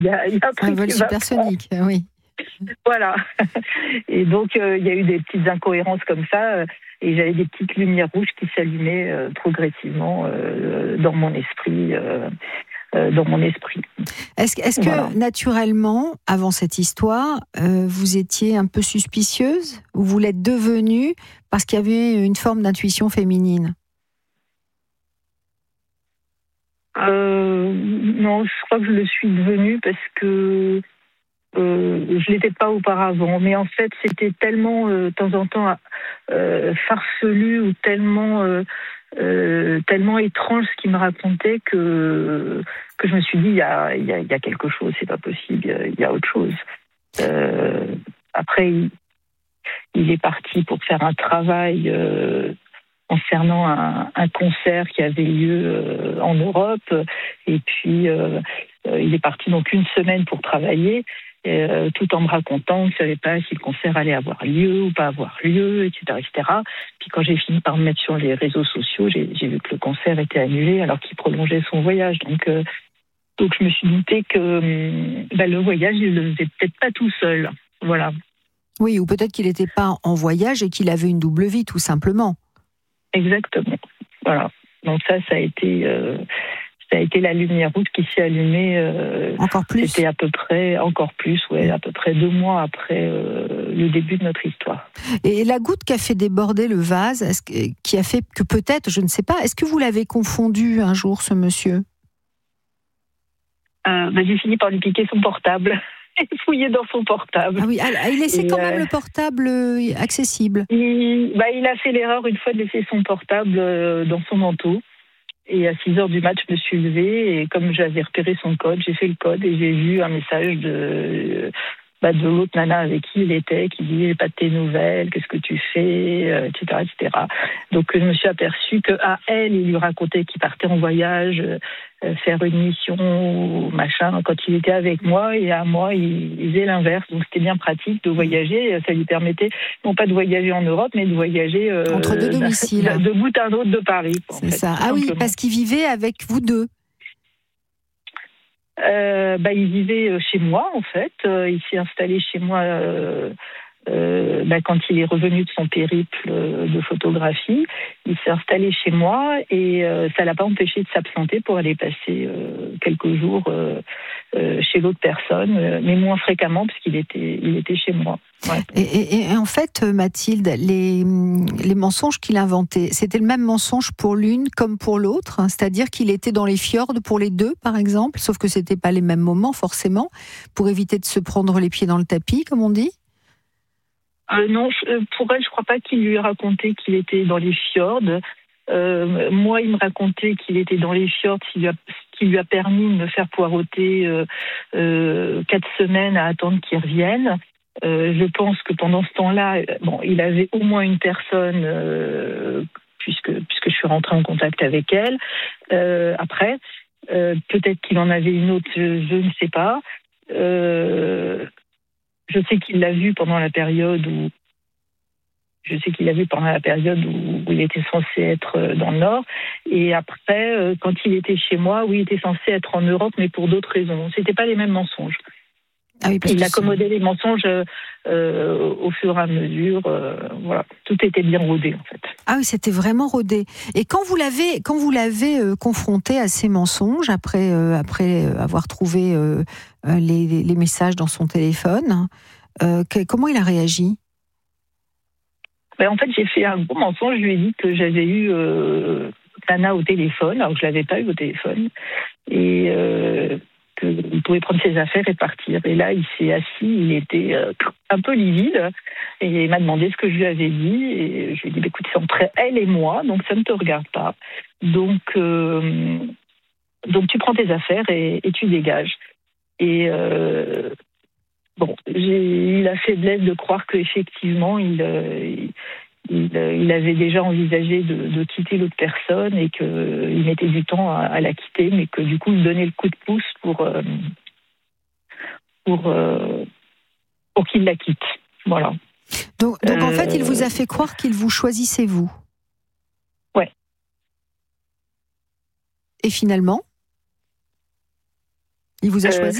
il y a un Un truc vol qui va pas. supersonique, oui. Voilà. Et donc, il y a eu des petites incohérences comme ça, et j'avais des petites lumières rouges qui s'allumaient progressivement dans mon esprit. Est-ce Voilà. que, naturellement, avant cette histoire, vous étiez un peu suspicieuse ou vous l'êtes devenue parce qu'il y avait une forme d'intuition féminine? Non, je crois que je le suis devenue parce que je l'étais pas auparavant. Mais en fait, c'était tellement, de temps en temps, farfelu ou tellement étrange ce qu'il me racontait que je me suis dit, il y a quelque chose, c'est pas possible, il y a autre chose. Après, il est parti pour faire un travail concernant un concert qui avait lieu en Europe. Et puis, il est parti donc une semaine pour travailler, tout en me racontant qu'il ne savait pas si le concert allait avoir lieu ou pas avoir lieu, etc., etc. Puis quand j'ai fini par me mettre sur les réseaux sociaux, j'ai vu que le concert était annulé alors qu'il prolongeait son voyage. Donc je me suis douté que le voyage, il ne le faisait peut-être pas tout seul. Voilà. Oui, ou peut-être qu'il n'était pas en voyage et qu'il avait une double vie, tout simplement. Exactement. Voilà. Donc ça a été la lumière rouge qui s'est allumée. Encore plus. C'était à peu près, encore plus, à peu près 2 mois après le début de notre histoire. Et la goutte qui a fait déborder le vase, qui a fait que peut-être, je ne sais pas, est-ce que vous l'avez confondu un jour, ce monsieur ? J'ai fini par lui piquer son portable. Fouiller dans son portable. Ah oui, il laissait quand même le portable accessible. Il a fait l'erreur une fois de laisser son portable dans son manteau. Et à 6h du mat, je me suis levée et comme j'avais repéré son code, j'ai fait le code et j'ai vu un message de l'autre nana avec qui il était, qui dit j'ai pas de tes nouvelles, qu'est-ce que tu fais, etc., etc. Donc je me suis aperçue qu'à elle, il lui racontait qu'il partait en voyage, faire une mission, machin, quand il était avec moi, et à moi, il faisait l'inverse. Donc c'était bien pratique de voyager. Ça lui permettait non pas de voyager en Europe, mais de voyager entre deux domiciles, de bout à l'autre de Paris. C'est ça. Ah oui, parce qu'il vivait avec vous deux. Il vivait chez moi, en fait. Il s'est installé chez moi quand il est revenu de son périple de photographie. Il s'est installé chez moi et ça ne l'a pas empêché de s'absenter pour aller passer quelques jours chez l'autre personne, mais moins fréquemment parce qu'il était chez moi. Ouais. Et en fait, Mathilde, les mensonges qu'il inventait, c'était le même mensonge pour l'une comme pour l'autre, hein, c'est-à-dire qu'il était dans les fjords pour les deux, par exemple, sauf que c'était pas les mêmes moments forcément, pour éviter de se prendre les pieds dans le tapis, comme on dit. Non, pour elle, je crois pas qu'il lui ait raconté qu'il était dans les fjords. Moi, il me racontait qu'il était dans les fjords, ce qui lui a permis de me faire poireauter 4 semaines à attendre qu'il revienne. Je pense que pendant ce temps-là, il avait au moins une personne, puisque je suis rentrée en contact avec elle. Après, peut-être qu'il en avait une autre, je ne sais pas. Je sais qu'il l'a vu pendant la période où il était censé être dans le Nord. Et après, quand il était chez moi, il était censé être en Europe, mais pour d'autres raisons. C'était pas les mêmes mensonges. Ah oui, il accommodait les mensonges au fur et à mesure. Voilà, tout était bien rodé en fait. Ah oui, c'était vraiment rodé. Et quand vous l'avez confronté à ces mensonges après avoir trouvé les messages dans son téléphone, comment il a réagi ? En fait, j'ai fait un gros mensonge. Je lui ai dit que j'avais eu Nana au téléphone, alors que je l'avais pas eu au téléphone, et qu'il pouvait prendre ses affaires et partir. Et là, il s'est assis, il était un peu livide, et il m'a demandé ce que je lui avais dit, et je lui ai dit, écoute, c'est entre elle et moi, donc ça ne te regarde pas. Donc tu prends tes affaires et tu dégages. Et il a faiblesse de croire qu'effectivement, il avait déjà envisagé de quitter l'autre personne et qu'il mettait du temps à la quitter, mais que du coup, il donnait le coup de pouce pour qu'il la quitte. Voilà. Donc en fait, il vous a fait croire qu'il vous choisissait vous. Ouais. Et finalement, il vous a choisi ou pas ?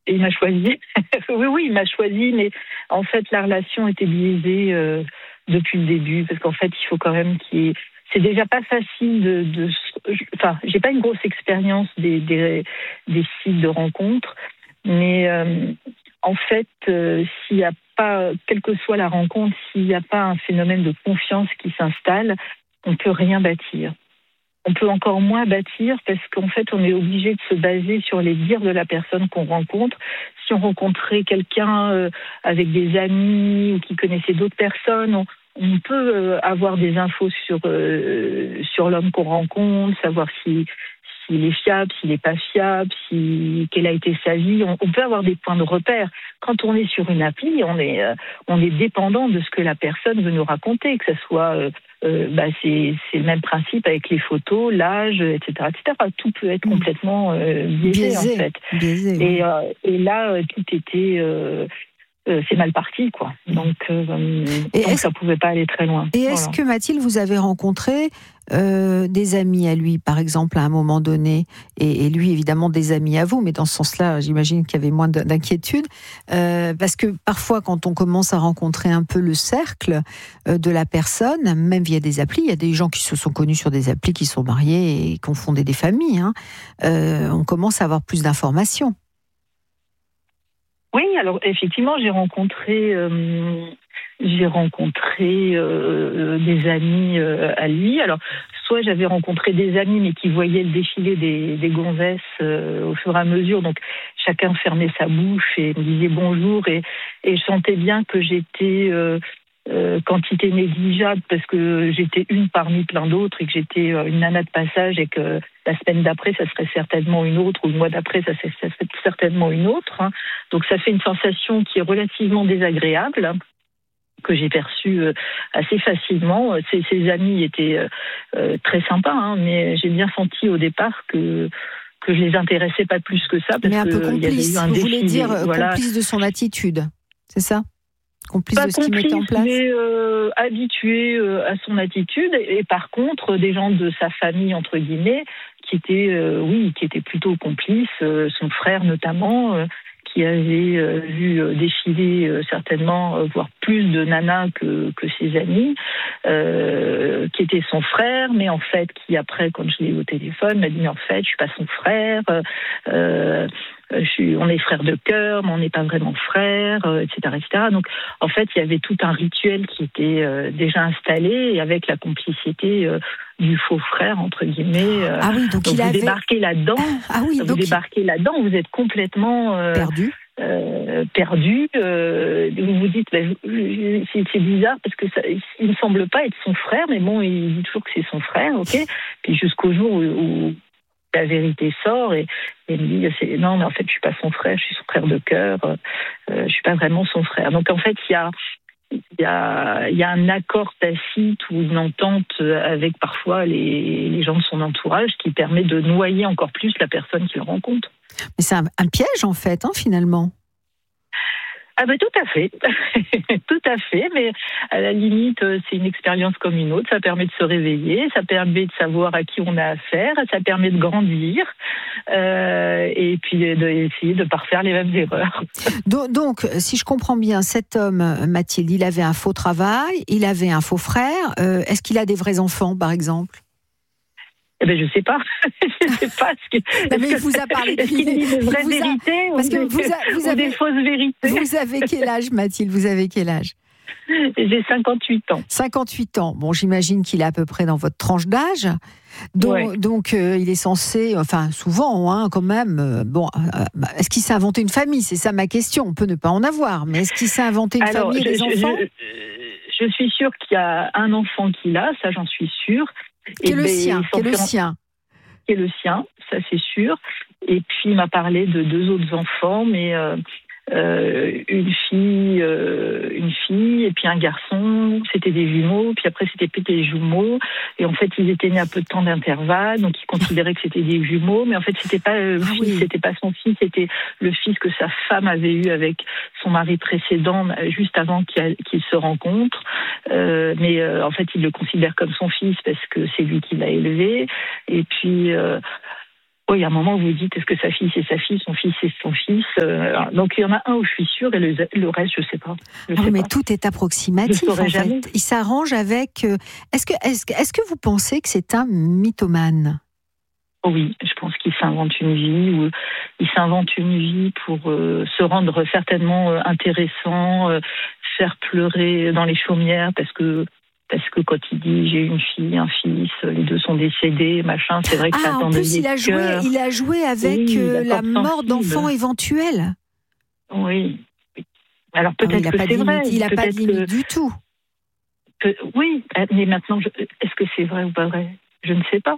Et il m'a choisi. Oui, il m'a choisi, mais en fait, la relation était biaisée depuis le début, parce qu'en fait, il faut quand même qu'il y ait... C'est déjà pas facile Enfin, j'ai pas une grosse expérience des sites de rencontres, mais en fait, s'il n'y a pas, quelle que soit la rencontre, s'il n'y a pas un phénomène de confiance qui s'installe, on peut rien bâtir. On peut encore moins bâtir parce qu'en fait, on est obligé de se baser sur les dires de la personne qu'on rencontre. Si on rencontrait quelqu'un avec des amis ou qui connaissait d'autres personnes, on peut avoir des infos sur l'homme qu'on rencontre, savoir s'il est fiable, s'il n'est pas fiable, quelle a été sa vie. On peut avoir des points de repère. Quand on est sur une appli, on est dépendant de ce que la personne veut nous raconter, que ce soit... c'est le même principe avec les photos, l'âge, etc., etc. Tout peut être complètement biaisé, en fait. Biaisé, et là, tout était... c'est mal parti, quoi. Donc ça pouvait pas aller très loin. Et est-ce que, Mathilde, vous avez rencontré des amis à lui, par exemple, à un moment donné, et lui, évidemment, des amis à vous, mais dans ce sens-là, j'imagine qu'il y avait moins d'inquiétude, parce que parfois, quand on commence à rencontrer un peu le cercle de la personne, même via des applis, il y a des gens qui se sont connus sur des applis, qui sont mariés et qui ont fondé des familles, on commence à avoir plus d'informations. Oui, alors effectivement, j'ai rencontré des amis à lui. Alors, soit j'avais rencontré des amis, mais qui voyaient le défilé des gonzesses au fur et à mesure. Donc, chacun fermait sa bouche et me disait bonjour. Et je sentais bien que j'étais quantité négligeable parce que j'étais une parmi plein d'autres et que j'étais une nana de passage et que la semaine d'après, ça serait certainement une autre, ou le mois d'après, ça serait certainement une autre. Donc ça fait une sensation qui est relativement désagréable, que j'ai perçue assez facilement. Ses amis étaient très sympas, mais j'ai bien senti au départ que je les intéressais pas plus que ça. Parce mais un peu complice, vous voulez dire complice de son attitude, c'est ça ? Complice de ce qu'il mettait en place, mais habitué à son attitude. Et par contre, des gens de sa famille, entre guillemets, qui étaient plutôt complices, son frère notamment, qui avait vu défiler certainement, voire plus de nanas que ses amis, qui était son frère, mais en fait, qui après, quand je l'ai eu au téléphone, m'a dit, mais en fait, je suis pas son frère, on est frères de cœur, mais on n'est pas vraiment frères, etc., etc. Donc, en fait, il y avait tout un rituel qui était déjà installé, et avec la complicité du faux frère, entre guillemets. Ah oui, donc il vous débarquez là-dedans. Ah oui, vous débarquez là-dedans, vous êtes complètement perdu. Vous vous dites, c'est bizarre parce que il ne semble pas être son frère, mais bon, il dit toujours que c'est son frère, ok. Puis jusqu'au jour où la vérité sort et il me dit, non, mais en fait, je suis pas son frère, je suis son frère de cœur, je suis pas vraiment son frère. Donc en fait, il y a un accord tacite ou une entente avec parfois les gens de son entourage qui permet de noyer encore plus la personne qu'il rencontre. Mais c'est un piège en fait, finalement. Ah ben tout à fait, tout à fait, mais à la limite, c'est une expérience comme une autre, ça permet de se réveiller, ça permet de savoir à qui on a affaire, ça permet de grandir, et puis d'essayer de ne pas refaire les mêmes erreurs. Donc, si je comprends bien, cet homme, Mathilde, il avait un faux travail, il avait un faux frère, est-ce qu'il a des vrais enfants, par exemple ? Eh ben, je sais pas. Je sais pas. Non, mais il vous a parlé est-ce qu'il dit des vraies vérités ou des fausses vérités? Vous avez quel âge, Mathilde? Vous avez quel âge? J'ai 58 ans. 58 ans. Bon, j'imagine qu'il est à peu près dans votre tranche d'âge. Donc, il est censé, enfin, souvent, quand même. Est-ce qu'il s'est inventé une famille? C'est ça ma question. On peut ne pas en avoir, mais est-ce qu'il s'est inventé une famille et des enfants? Je suis sûre qu'il y a un enfant qu'il a, ça j'en suis sûre. Qui est le sien. Qui est le sien, ça c'est sûr. Et puis il m'a parlé de 2 autres enfants, mais une fille et puis un garçon. C'était des jumeaux, puis après c'était plus des jumeaux. Et en fait ils étaient nés à peu de temps d'intervalle, donc ils considéraient que c'était des jumeaux, mais en fait c'était pas c'était pas son fils, c'était le fils que sa femme avait eu avec son mari précédent juste avant qu'ils se rencontrent. Mais en fait il le considère comme son fils parce que c'est lui qui l'a élevé. Et puis Oui, il y a un moment où vous dites, est-ce que sa fille c'est sa fille, son fils c'est son fils. Donc il y en a un où je suis sûre et le reste, je sais pas. Mais tout est approximatif, en jamais. fait. Il s'arrange avec... Est-ce que vous pensez que c'est un mythomane ? Oui, je pense qu'il s'invente une vie, ou il s'invente une vie pour se rendre certainement intéressant, faire pleurer dans les chaumières, parce que quand il dit j'ai une fille, un fils, les deux sont décédés, machin, c'est vrai que ça attend de il a joué avec la mort d'enfants éventuels. Oui. Alors peut-être que c'est vrai. Il n'a pas de limite du tout. Oui, mais maintenant, est-ce que c'est vrai ou pas vrai ? Je ne sais pas.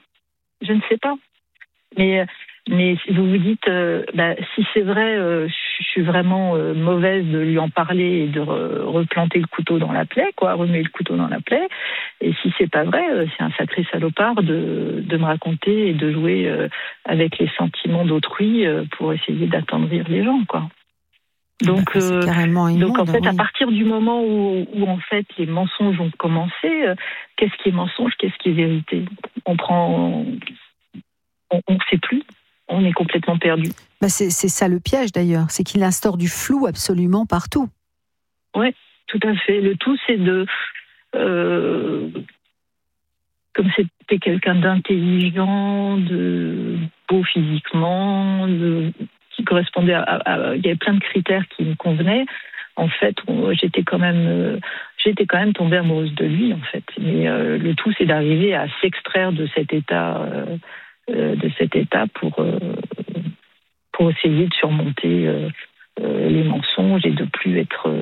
Mais si vous vous dites, si c'est vrai, je suis vraiment mauvaise de lui en parler et de replanter le couteau dans la plaie, remuer le couteau dans la plaie. Et si c'est pas vrai, c'est un sacré salopard de me raconter et de jouer avec les sentiments d'autrui pour essayer d'attendrir les gens, quoi. Donc, c'est carrément immonde, donc en fait, à partir du moment où en fait les mensonges ont commencé, qu'est-ce qui est mensonge, qu'est-ce qui est vérité ? On ne sait plus. On est complètement perdu. C'est ça le piège d'ailleurs, c'est qu'il instaure du flou absolument partout. Oui, tout à fait. Le tout, c'est de... comme c'était quelqu'un d'intelligent, de beau physiquement, qui correspondait il y avait plein de critères qui me convenaient. En fait, j'étais quand même tombée amoureuse de lui, en fait. Mais le tout, c'est d'arriver à s'extraire de cet état... pour essayer de surmonter les mensonges et de plus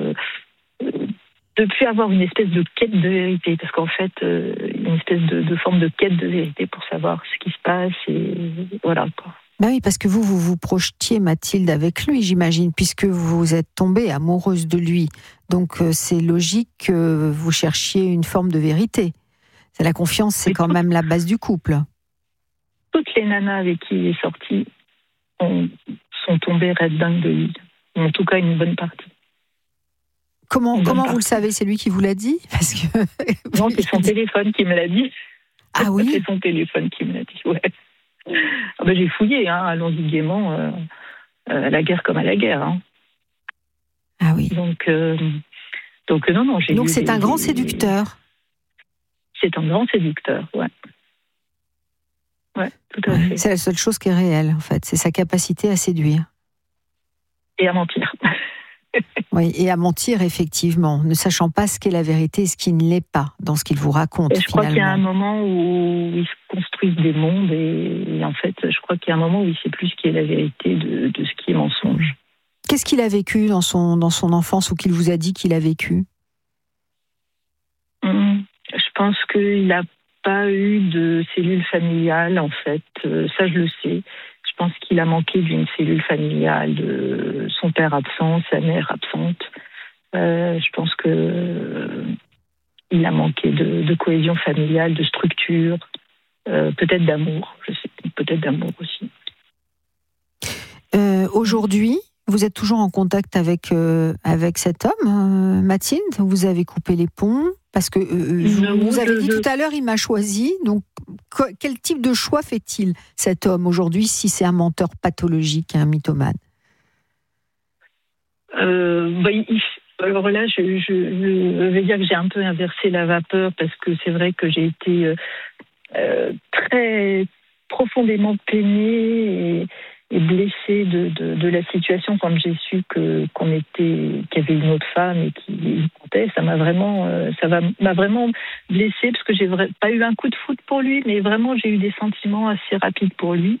avoir une espèce de quête de vérité, parce qu'en fait une espèce de forme de quête de vérité pour savoir ce qui se passe, et voilà, quoi. Oui, parce que vous projetiez, Mathilde, avec lui, j'imagine, puisque vous êtes tombée amoureuse de lui. Donc c'est logique que vous cherchiez une forme de vérité. La confiance, c'est quand même la base du couple. Toutes les nanas avec qui il est sorti sont tombées raides dingues de lui. En tout cas, une bonne partie. Comment vous le savez ? C'est lui qui vous l'a dit ? Parce que... Non, c'est son téléphone qui me l'a dit. Ah oui ? C'est son téléphone qui me l'a dit, ouais. J'ai fouillé, allons-y gaiement, à la guerre comme à la guerre. Hein. Ah oui. Donc non, j'ai... Donc c'est un grand séducteur. C'est un grand séducteur, ouais. Ouais, tout à fait. C'est la seule chose qui est réelle, en fait. C'est sa capacité à séduire. Et à mentir. Oui, et à mentir, effectivement, ne sachant pas ce qu'est la vérité et ce qui ne l'est pas dans ce qu'il vous raconte, et je crois qu'il y a un moment où ils se construisent des mondes, et en fait, je crois qu'il y a un moment où il ne sait plus ce qui est la vérité de ce qui est mensonge. Qu'est-ce qu'il a vécu dans son enfance, ou qu'il vous a dit qu'il a vécu ? Je pense qu'il n'a pas eu de cellule familiale, en fait. Ça, je le sais. Je pense qu'il a manqué d'une cellule familiale, de son père absent, sa mère absente. Je pense qu'il a manqué de cohésion familiale, de structure, peut-être d'amour. Je sais, peut-être d'amour aussi. Aujourd'hui, vous êtes toujours en contact avec cet homme, Mathilde ? Vous avez coupé les ponts ? Parce que vous avez dit tout à l'heure, il m'a choisi. Donc, quel type de choix fait-il, cet homme, aujourd'hui, si c'est un menteur pathologique, un mythomane ? Alors là, je vais dire que j'ai un peu inversé la vapeur, parce que c'est vrai que j'ai été très profondément peinée et blessée de la situation quand j'ai su qu'il y avait une autre femme et qu'il comptait. Ça m'a vraiment blessée, parce que j'ai pas eu un coup de foudre pour lui, mais vraiment j'ai eu des sentiments assez rapides pour lui.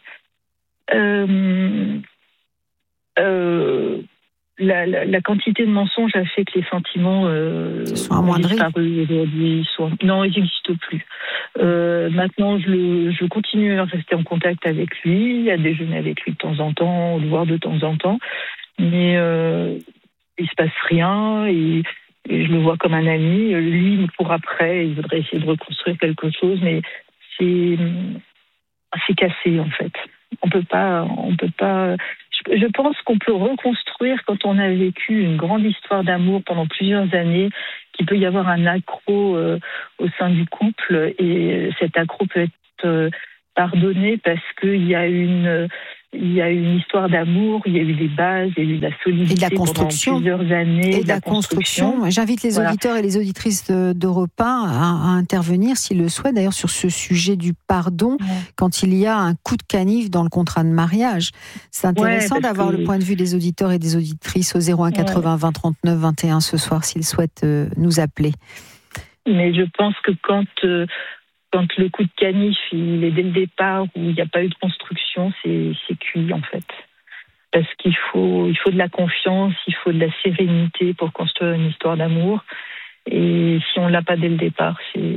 La quantité de mensonges a fait que les sentiments sont disparu aujourd'hui. Non, ils n'existent plus. Maintenant, je continue à rester en contact avec lui, à déjeuner avec lui de temps en temps, le voir de temps en temps, mais il se passe rien, et je le vois comme un ami. Lui, pour après, il voudrait essayer de reconstruire quelque chose, mais c'est cassé, en fait. On peut pas. Je pense qu'on peut reconstruire quand on a vécu une grande histoire d'amour pendant plusieurs années, qu'il peut y avoir un accro au sein du couple, et cet accro peut être pardonné parce qu'il y a une histoire d'amour, il y a eu des bases, il y a eu de la solidité et de la construction. pendant plusieurs années. Et de la construction. J'invite les auditeurs et les auditrices d'Europe 1 à intervenir, s'ils le souhaitent, d'ailleurs, sur ce sujet du pardon, quand il y a un coup de canif dans le contrat de mariage. C'est intéressant d'avoir le point de vue des auditeurs et des auditrices au 01 80 20 39 21 ce soir, s'ils souhaitent nous appeler. Mais je pense que quand le coup de canif, il est dès le départ, où il n'y a pas eu de construction, c'est cuit, en fait. Parce qu'il faut de la confiance, il faut de la sérénité pour construire une histoire d'amour. Et si on ne l'a pas dès le départ, c'est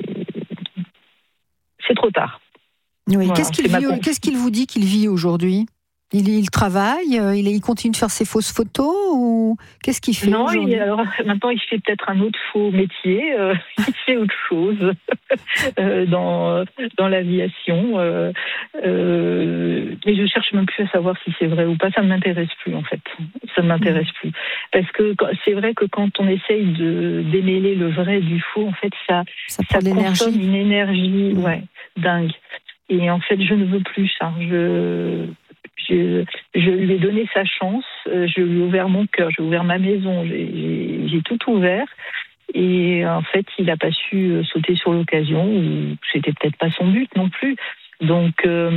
trop tard. Oui. Voilà, qu'est-ce qu'il vous dit qu'il vit aujourd'hui ? Il travaille, il continue de faire ses fausses photos ou qu'est-ce qu'il fait aujourd'hui ? Alors maintenant il fait peut-être un autre faux métier, il fait autre chose dans l'aviation. Mais je cherche même plus à savoir si c'est vrai ou pas. Ça ne m'intéresse plus en fait. Ça ne m'intéresse plus parce que c'est vrai que quand on essaye de démêler le vrai du faux, en fait ça consomme une énergie dingue. Et en fait je ne veux plus ça. Je lui ai donné sa chance, je lui ai ouvert mon cœur, j'ai ouvert ma maison, j'ai tout ouvert. Et en fait, il n'a pas su sauter sur l'occasion, ou c'était peut-être pas son but non plus. Donc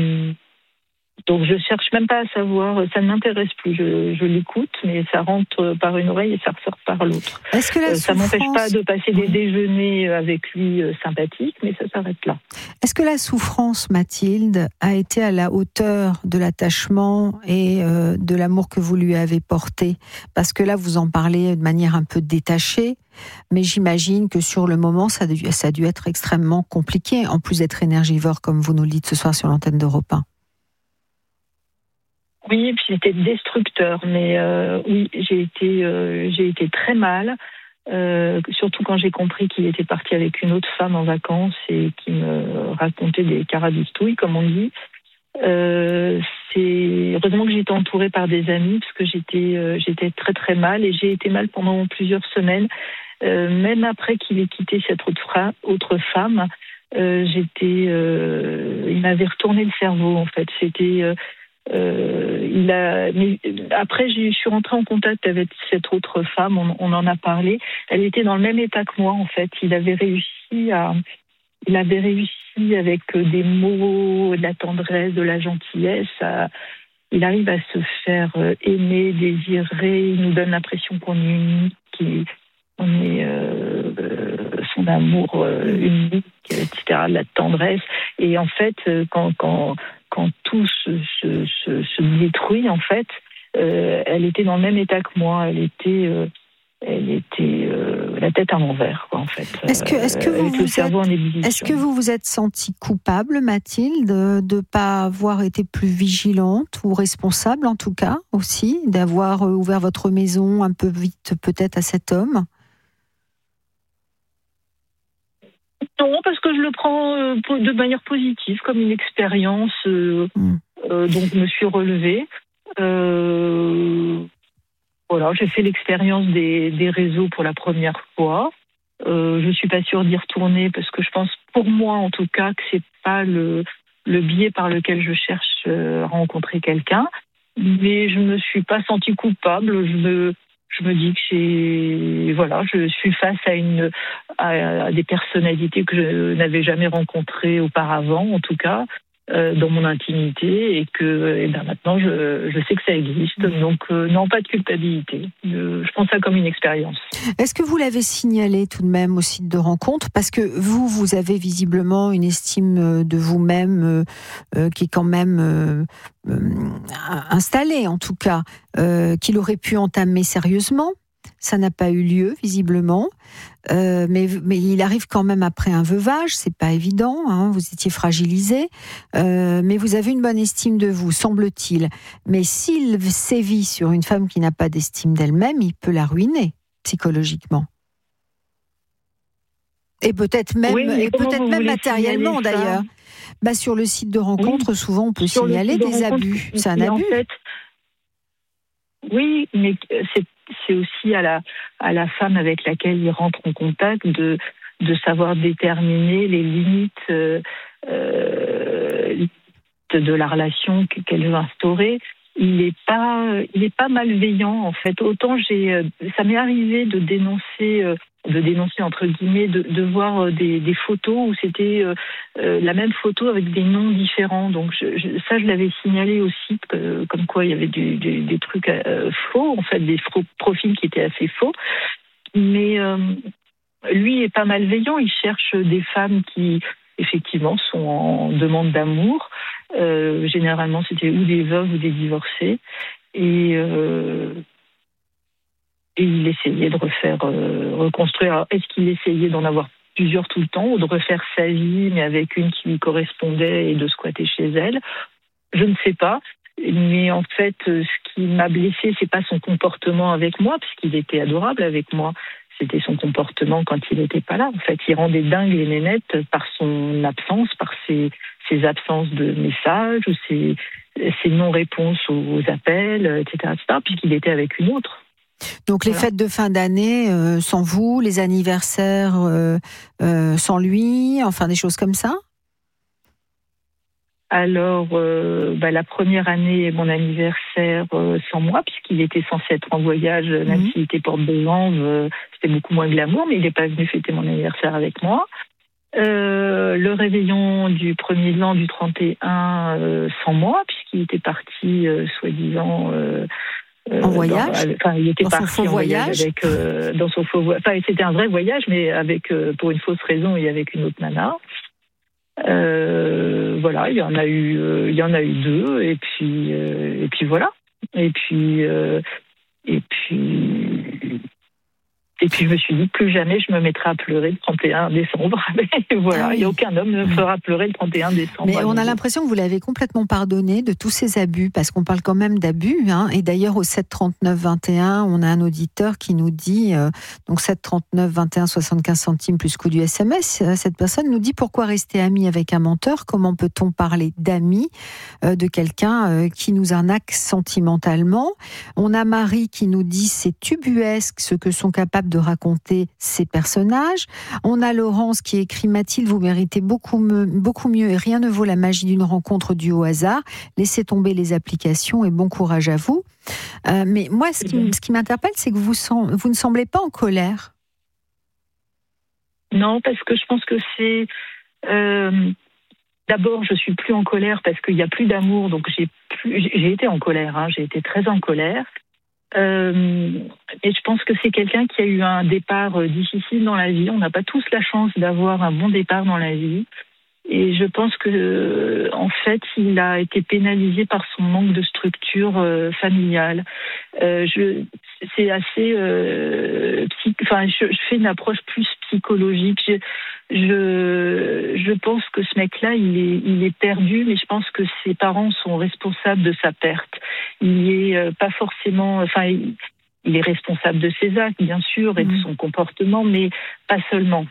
je cherche même pas à savoir, ça ne m'intéresse plus. Je l'écoute, mais ça rentre par une oreille et ça ressort par l'autre. Est-ce que ça m'empêche pas de passer des déjeuners avec lui sympathiques, mais ça s'arrête là. Est-ce que la souffrance, Mathilde, a été à la hauteur de l'attachement et de l'amour que vous lui avez porté ? Parce que là, vous en parlez de manière un peu détachée, mais j'imagine que sur le moment, ça a dû être extrêmement compliqué, en plus d'être énergivore, comme vous nous le dites ce soir sur l'antenne d'Europe 1. Oui, puis c'était destructeur, mais oui, j'ai été très mal, surtout quand j'ai compris qu'il était parti avec une autre femme en vacances et qui me racontait des carabistouilles, comme on dit. Heureusement que j'étais entourée par des amis, parce que j'étais très très mal, et j'ai été mal pendant plusieurs semaines, même après qu'il ait quitté cette autre femme. Il m'avait retourné le cerveau, en fait. Mais après, je suis rentrée en contact avec cette autre femme, on en a parlé. Elle était dans le même état que moi, en fait. Il avait réussi avec des mots, de la tendresse, de la gentillesse. Il arrive à se faire aimer, désirer. Il nous donne l'impression qu'on est unique, qu'on est son amour unique, etc. De la tendresse. Et en fait, quand tout se détruit, en fait, elle était dans le même état que moi. Elle était la tête à l'envers, quoi, en fait. Est-ce que vous vous êtes sentie coupable, Mathilde, de ne pas avoir été plus vigilante ou responsable, en tout cas, aussi, d'avoir ouvert votre maison un peu vite, peut-être, à cet homme ? Non, parce que je le prends de manière positive, comme une expérience. Donc, je me suis relevée. Voilà, j'ai fait l'expérience des réseaux pour la première fois. Je ne suis pas sûre d'y retourner parce que je pense, pour moi en tout cas, que c'est pas le biais par lequel je cherche à rencontrer quelqu'un. Mais je me suis pas sentie coupable. Je me dis que je suis face à des personnalités que je n'avais jamais rencontrées auparavant, en tout cas, dans mon intimité, et que maintenant je sais que ça existe. Donc non, pas de culpabilité. Je prends ça comme une expérience. Est-ce que vous l'avez signalé tout de même au site de rencontre ? Parce que vous avez visiblement une estime de vous-même qui est quand même installée, en tout cas, qu'il aurait pu entamer sérieusement. Ça n'a pas eu lieu, visiblement. Mais il arrive quand même après un veuvage, c'est pas évident, hein, vous étiez fragilisé, mais vous avez une bonne estime de vous, semble-t-il. Mais s'il sévit sur une femme qui n'a pas d'estime d'elle-même, il peut la ruiner psychologiquement. Et peut-être même matériellement, d'ailleurs. Sur le site de rencontre, souvent on peut signaler des abus. C'est un abus. En fait, oui, mais c'est aussi à la femme avec laquelle il rentre en contact de savoir déterminer les limites de la relation qu'elle veut instaurer, il est pas malveillant en fait. Autant ça m'est arrivé de dénoncer entre guillemets, de voir des photos où c'était la même photo avec des noms différents. Donc ça, je l'avais signalé aussi, comme quoi il y avait des trucs faux, en fait, des profils qui étaient assez faux. Mais lui est pas malveillant. Il cherche des femmes qui effectivement sont en demande d'amour. Généralement, c'était ou des veuves ou des divorcés. Et il essayait de reconstruire. Alors, est-ce qu'il essayait d'en avoir plusieurs tout le temps ou de refaire sa vie, mais avec une qui lui correspondait et de squatter chez elle? Je ne sais pas. Mais en fait, ce qui m'a blessée, c'est pas son comportement avec moi, puisqu'il était adorable avec moi. C'était son comportement quand il n'était pas là. En fait, il rendait dingue les nénettes par son absence, par ses absences de messages, ou ses non-réponses aux appels, etc., puisqu'il était avec une autre. Donc les fêtes de fin d'année sans vous, les anniversaires sans lui, enfin des choses comme ça? Alors, la première année, mon anniversaire sans moi, puisqu'il était censé être en voyage, même s'il était porte-de-jambes, c'était beaucoup moins glamour, mais il n'est pas venu fêter mon anniversaire avec moi. Le réveillon du 1er de l'an, du 31, sans moi, puisqu'il était parti, soi-disant... en voyage. Il était dans parti son faux en voyage avec dans son faux voyage. Enfin, c'était un vrai voyage, mais avec pour une fausse raison et avec une autre nana. Voilà, il y en a eu deux, et puis voilà. Et puis je me suis dit, plus jamais je me mettrai à pleurer le 31 décembre. Voilà, il n'y a aucun homme ne me fera pleurer le 31 décembre. Mais on a l'impression que vous l'avez complètement pardonné de tous ces abus, parce qu'on parle quand même d'abus. Et d'ailleurs, au 7 39 21, on a un auditeur qui nous dit, donc 7 39 21 75 centimes plus coût du SMS, cette personne nous dit, pourquoi rester ami avec un menteur? Comment peut-on parler d'amis de quelqu'un qui nous arnaque sentimentalement? On a Marie qui nous dit, c'est ubuesque ce que sont capables de raconter ces personnages. On a Laurence qui écrit, Mathilde, vous méritez beaucoup mieux et rien ne vaut la magie d'une rencontre due au hasard. Laissez tomber les applications et bon courage à vous. Mais moi, ce qui m'interpelle, c'est que vous ne semblez pas en colère. Non, parce que je pense que c'est... D'abord, je suis plus en colère parce qu'il n'y a plus d'amour, donc j'ai été en colère, j'ai été très en colère. Et je pense que c'est quelqu'un qui a eu un départ difficile dans la vie. On n'a pas tous la chance d'avoir un bon départ dans la vie. Et je pense que, en fait, il a été pénalisé par son manque de structure familiale. C'est assez... je fais une approche plus psychologique. Je pense que ce mec-là, il est perdu, mais je pense que ses parents sont responsables de sa perte. Il est pas forcément... il est responsable de ses actes, bien sûr, et de son comportement, mais pas seulement.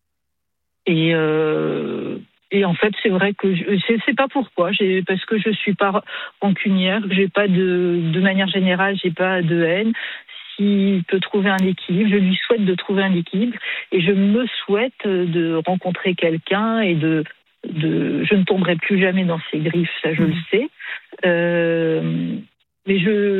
Et en fait, c'est vrai que je sais pas pourquoi, parce que je suis pas rancunière, que j'ai pas de manière générale, j'ai pas de haine. S'il peut trouver un équilibre, je lui souhaite de trouver un équilibre, et je me souhaite de rencontrer quelqu'un et je ne tomberai plus jamais dans ses griffes, ça je le sais. Mais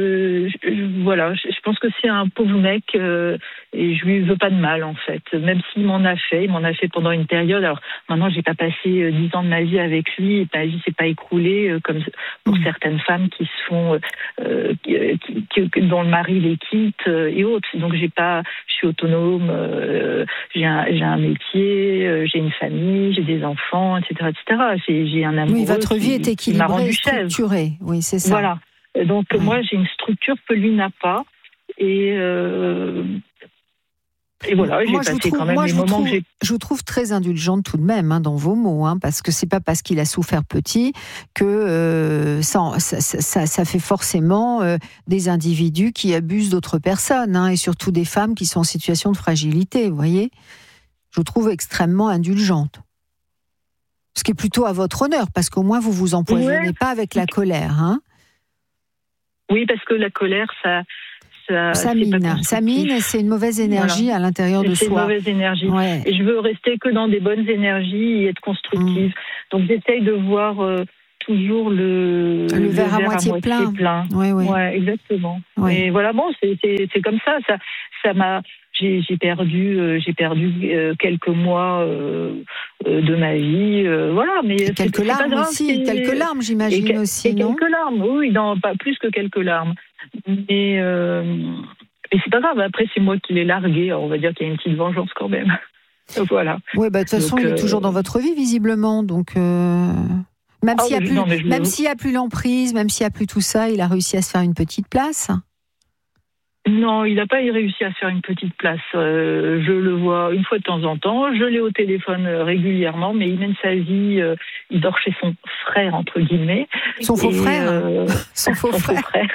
je pense que c'est un pauvre mec et je lui veux pas de mal en fait. Même s'il m'en a fait pendant une période. Alors maintenant, j'ai pas passé 10 ans de ma vie avec lui et ma vie s'est pas écroulée comme pour certaines femmes qui se font dont le mari les quitte et autres. Donc je suis autonome, j'ai un métier, j'ai une famille, j'ai des enfants, etc., etc. J'ai un amoureux. Oui, votre vie est équilibrée, structurée. Oui, c'est ça. Voilà. Donc moi j'ai une structure que lui n'a pas et voilà, j'ai passé quand même les moments que j'ai... Je vous trouve très indulgente tout de même dans vos mots, parce que c'est pas parce qu'il a souffert petit que ça fait forcément des individus qui abusent d'autres personnes, et surtout des femmes qui sont en situation de fragilité, vous voyez. Je vous trouve extrêmement indulgente. Ce qui est plutôt à votre honneur, parce qu'au moins vous vous empoisonnez pas avec la colère, Oui, parce que la colère, ça mine, et c'est une mauvaise énergie à l'intérieur de soi. C'est une mauvaise énergie. Ouais. Et je veux rester que dans des bonnes énergies et être constructive. Donc j'essaye de voir toujours le verre à moitié plein. Oui. Ouais, exactement. Oui. Et voilà, bon, c'est comme ça. Ça m'a. J'ai perdu quelques mois de ma vie, voilà. Mais et quelques larmes grave, aussi, quelques larmes, j'imagine aussi, non ? Quelques larmes, oui, non, pas plus que quelques larmes. Mais c'est pas grave. Après, c'est moi qui l'ai largué. Alors, on va dire qu'il y a une petite vengeance quand même. Voilà. Oui, de toute façon, il est toujours dans votre vie, visiblement. Donc, même s'il n'y a plus l'emprise, même s'il n'y a plus tout ça, il a réussi à se faire une petite place. Non, il n'a pas réussi à se faire une petite place. Je le vois une fois de temps en temps. Je l'ai au téléphone régulièrement, mais il mène sa vie. Il dort chez son frère, entre guillemets. Son faux frère. Son faux frère.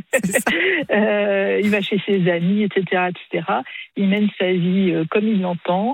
Il va chez ses amis, etc., etc. Il mène sa vie comme il l'entend.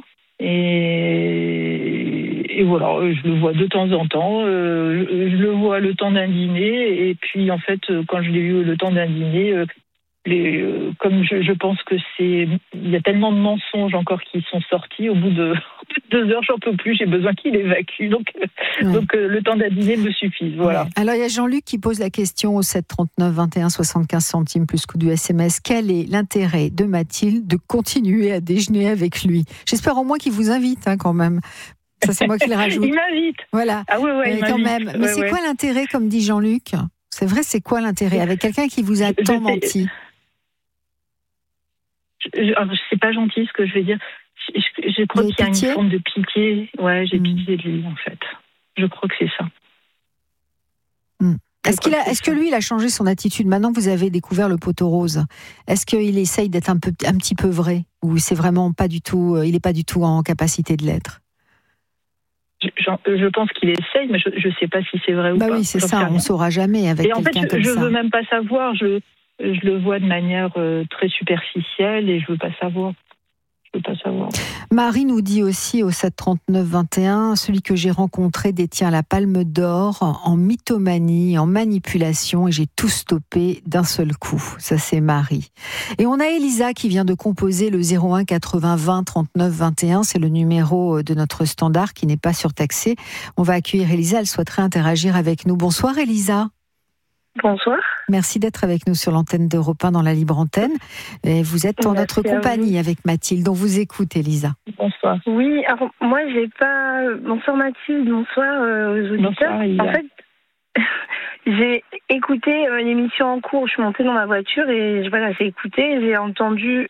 Et voilà, je le vois de temps en temps. Je le vois le temps d'un dîner. Et puis, en fait, quand je l'ai eu le temps d'un dîner... comme je pense que il y a tellement de mensonges encore qui sont sortis, au bout de 2 heures, j'en peux plus, j'ai besoin qu'il évacue. Donc le temps d'un dîner me suffit. Voilà. Ouais. Alors il y a Jean-Luc qui pose la question au 7 39 21 75 centimes plus coût du SMS. Quel est l'intérêt de Mathilde de continuer à déjeuner avec lui ? J'espère au moins qu'il vous invite quand même. Ça c'est moi qui le rajoute. Il m'invite. Voilà. Ah ouais, quand même. Mais c'est quoi l'intérêt, comme dit Jean-Luc ? C'est vrai, c'est quoi l'intérêt avec quelqu'un qui vous a tant menti ? C'est pas gentil ce que je vais dire. Je crois qu'il y a une forme de pitié. Ouais, j'ai pitié de lui en fait. Je crois que c'est ça. Est-ce que lui, il a changé son attitude maintenant que vous avez découvert le poteau rose ? Est-ce qu'il essaye d'être un petit peu vrai, ou c'est vraiment pas du tout, il n'est pas du tout en capacité de l'être ? Je pense qu'il essaye, mais je sais pas si c'est vrai ou pas. Oui, c'est ça. On ne saura jamais avec quelqu'un comme ça. Et en fait, je veux même pas savoir. Je le vois de manière très superficielle et je veux pas savoir. Marie nous dit aussi au 7 39 21, celui que j'ai rencontré détient la palme d'or en mythomanie, en manipulation, et j'ai tout stoppé d'un seul coup. Ça, c'est Marie. Et on a Elisa qui vient de composer le 01 80 20 39 21. C'est le numéro de notre standard qui n'est pas surtaxé. On va accueillir Elisa. Elle souhaiterait interagir avec nous. Bonsoir Elisa. Bonsoir. Merci d'être avec nous sur l'antenne d'Europe 1 dans la libre antenne. Et vous êtes en notre compagnie avec Mathilde. On vous écoute, Elisa. Bonsoir. Oui, alors moi j'ai pas. Bonsoir Mathilde, bonsoir aux auditeurs. Bonsoir, en fait, j'ai écouté l'émission en cours. Je suis montée dans ma voiture et j'ai écouté. J'ai entendu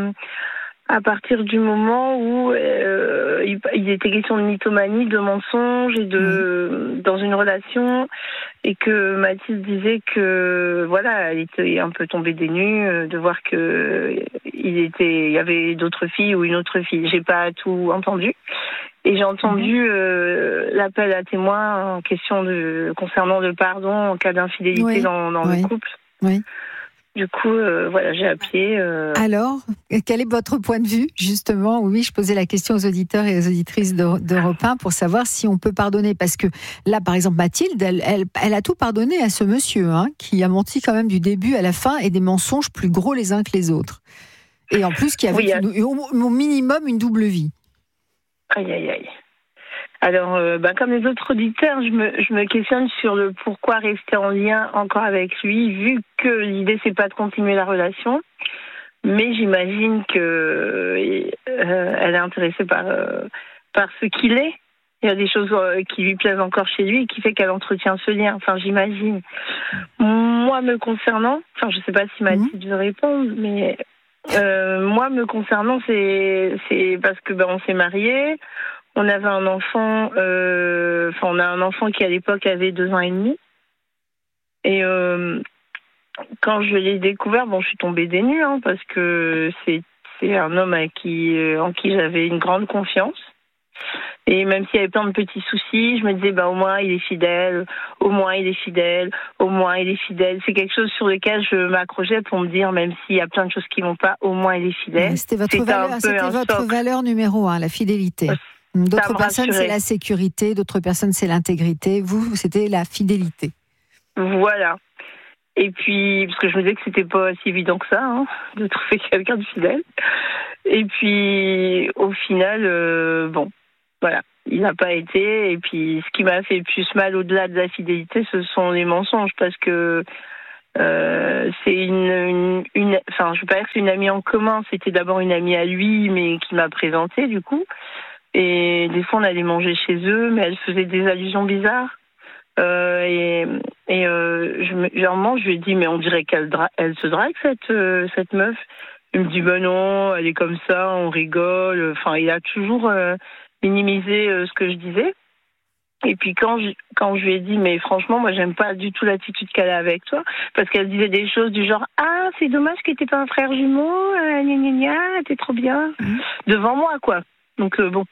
à partir du moment où il était question de mythomanie, de mensonges et dans une relation, et que Mathilde disait que elle était un peu tombée des nues de voir que il y avait d'autres filles ou une autre fille. J'ai pas tout entendu. Et j'ai entendu l'appel à témoins en question concernant le pardon en cas d'infidélité dans le couple. Oui. Du coup, j'ai appelé. Alors, quel est votre point de vue, justement ? Oui, je posais la question aux auditeurs et aux auditrices d'Europe 1 pour savoir si on peut pardonner. Parce que là, par exemple, Mathilde, elle a tout pardonné à ce monsieur, qui a menti quand même du début à la fin, et des mensonges plus gros les uns que les autres. Et en plus, qui avait au minimum une double vie. Aïe, aïe, aïe. Alors, comme les autres auditeurs, je me questionne sur le pourquoi rester en lien encore avec lui, vu que l'idée c'est pas de continuer la relation, mais j'imagine que elle est intéressée par ce qu'il est. Il y a des choses qui lui plaisent encore chez lui et qui fait qu'elle entretient ce lien. Enfin, j'imagine. Moi, me concernant, je sais pas si Mathilde veut répondre, mais moi, me concernant, c'est parce que on s'est mariés. On avait un enfant, on a un enfant qui à l'époque avait 2 ans et demi. Et quand je l'ai découvert, je suis tombée des nues, parce que c'est un homme en qui j'avais une grande confiance. Et même s'il y avait plein de petits soucis, je me disais, au moins il est fidèle, au moins il est fidèle, au moins il est fidèle. C'est quelque chose sur lequel je m'accrochais pour me dire, même s'il y a plein de choses qui vont pas, au moins il est fidèle. C'était votre valeur numéro 1, la fidélité. D'autres personnes, c'est la sécurité, d'autres personnes, c'est l'intégrité. Vous, c'était la fidélité. Voilà. Et puis, parce que je me disais que c'était pas si évident que ça, de trouver quelqu'un de fidèle. Et puis, au final, voilà. il n'a pas été. Et puis, ce qui m'a fait plus mal au-delà de la fidélité, ce sont les mensonges, parce que c'est enfin, je veux pas dire que c'est une amie en commun. C'était d'abord une amie à lui, mais qui m'a présentée du coup. Et des fois, on allait manger chez eux, mais elle faisait des allusions bizarres. Je lui ai dit, mais on dirait elle se drague cette meuf. Il me dit, ben non, elle est comme ça, on rigole. Enfin, il a toujours minimisé ce que je disais. Et puis quand je lui ai dit, mais franchement, moi, j'aime pas du tout l'attitude qu'elle a avec toi, parce qu'elle disait des choses du genre, ah, c'est dommage que t'aies pas un frère jumeau, gna gna gna, t'es trop bien, devant moi, quoi. Donc bon.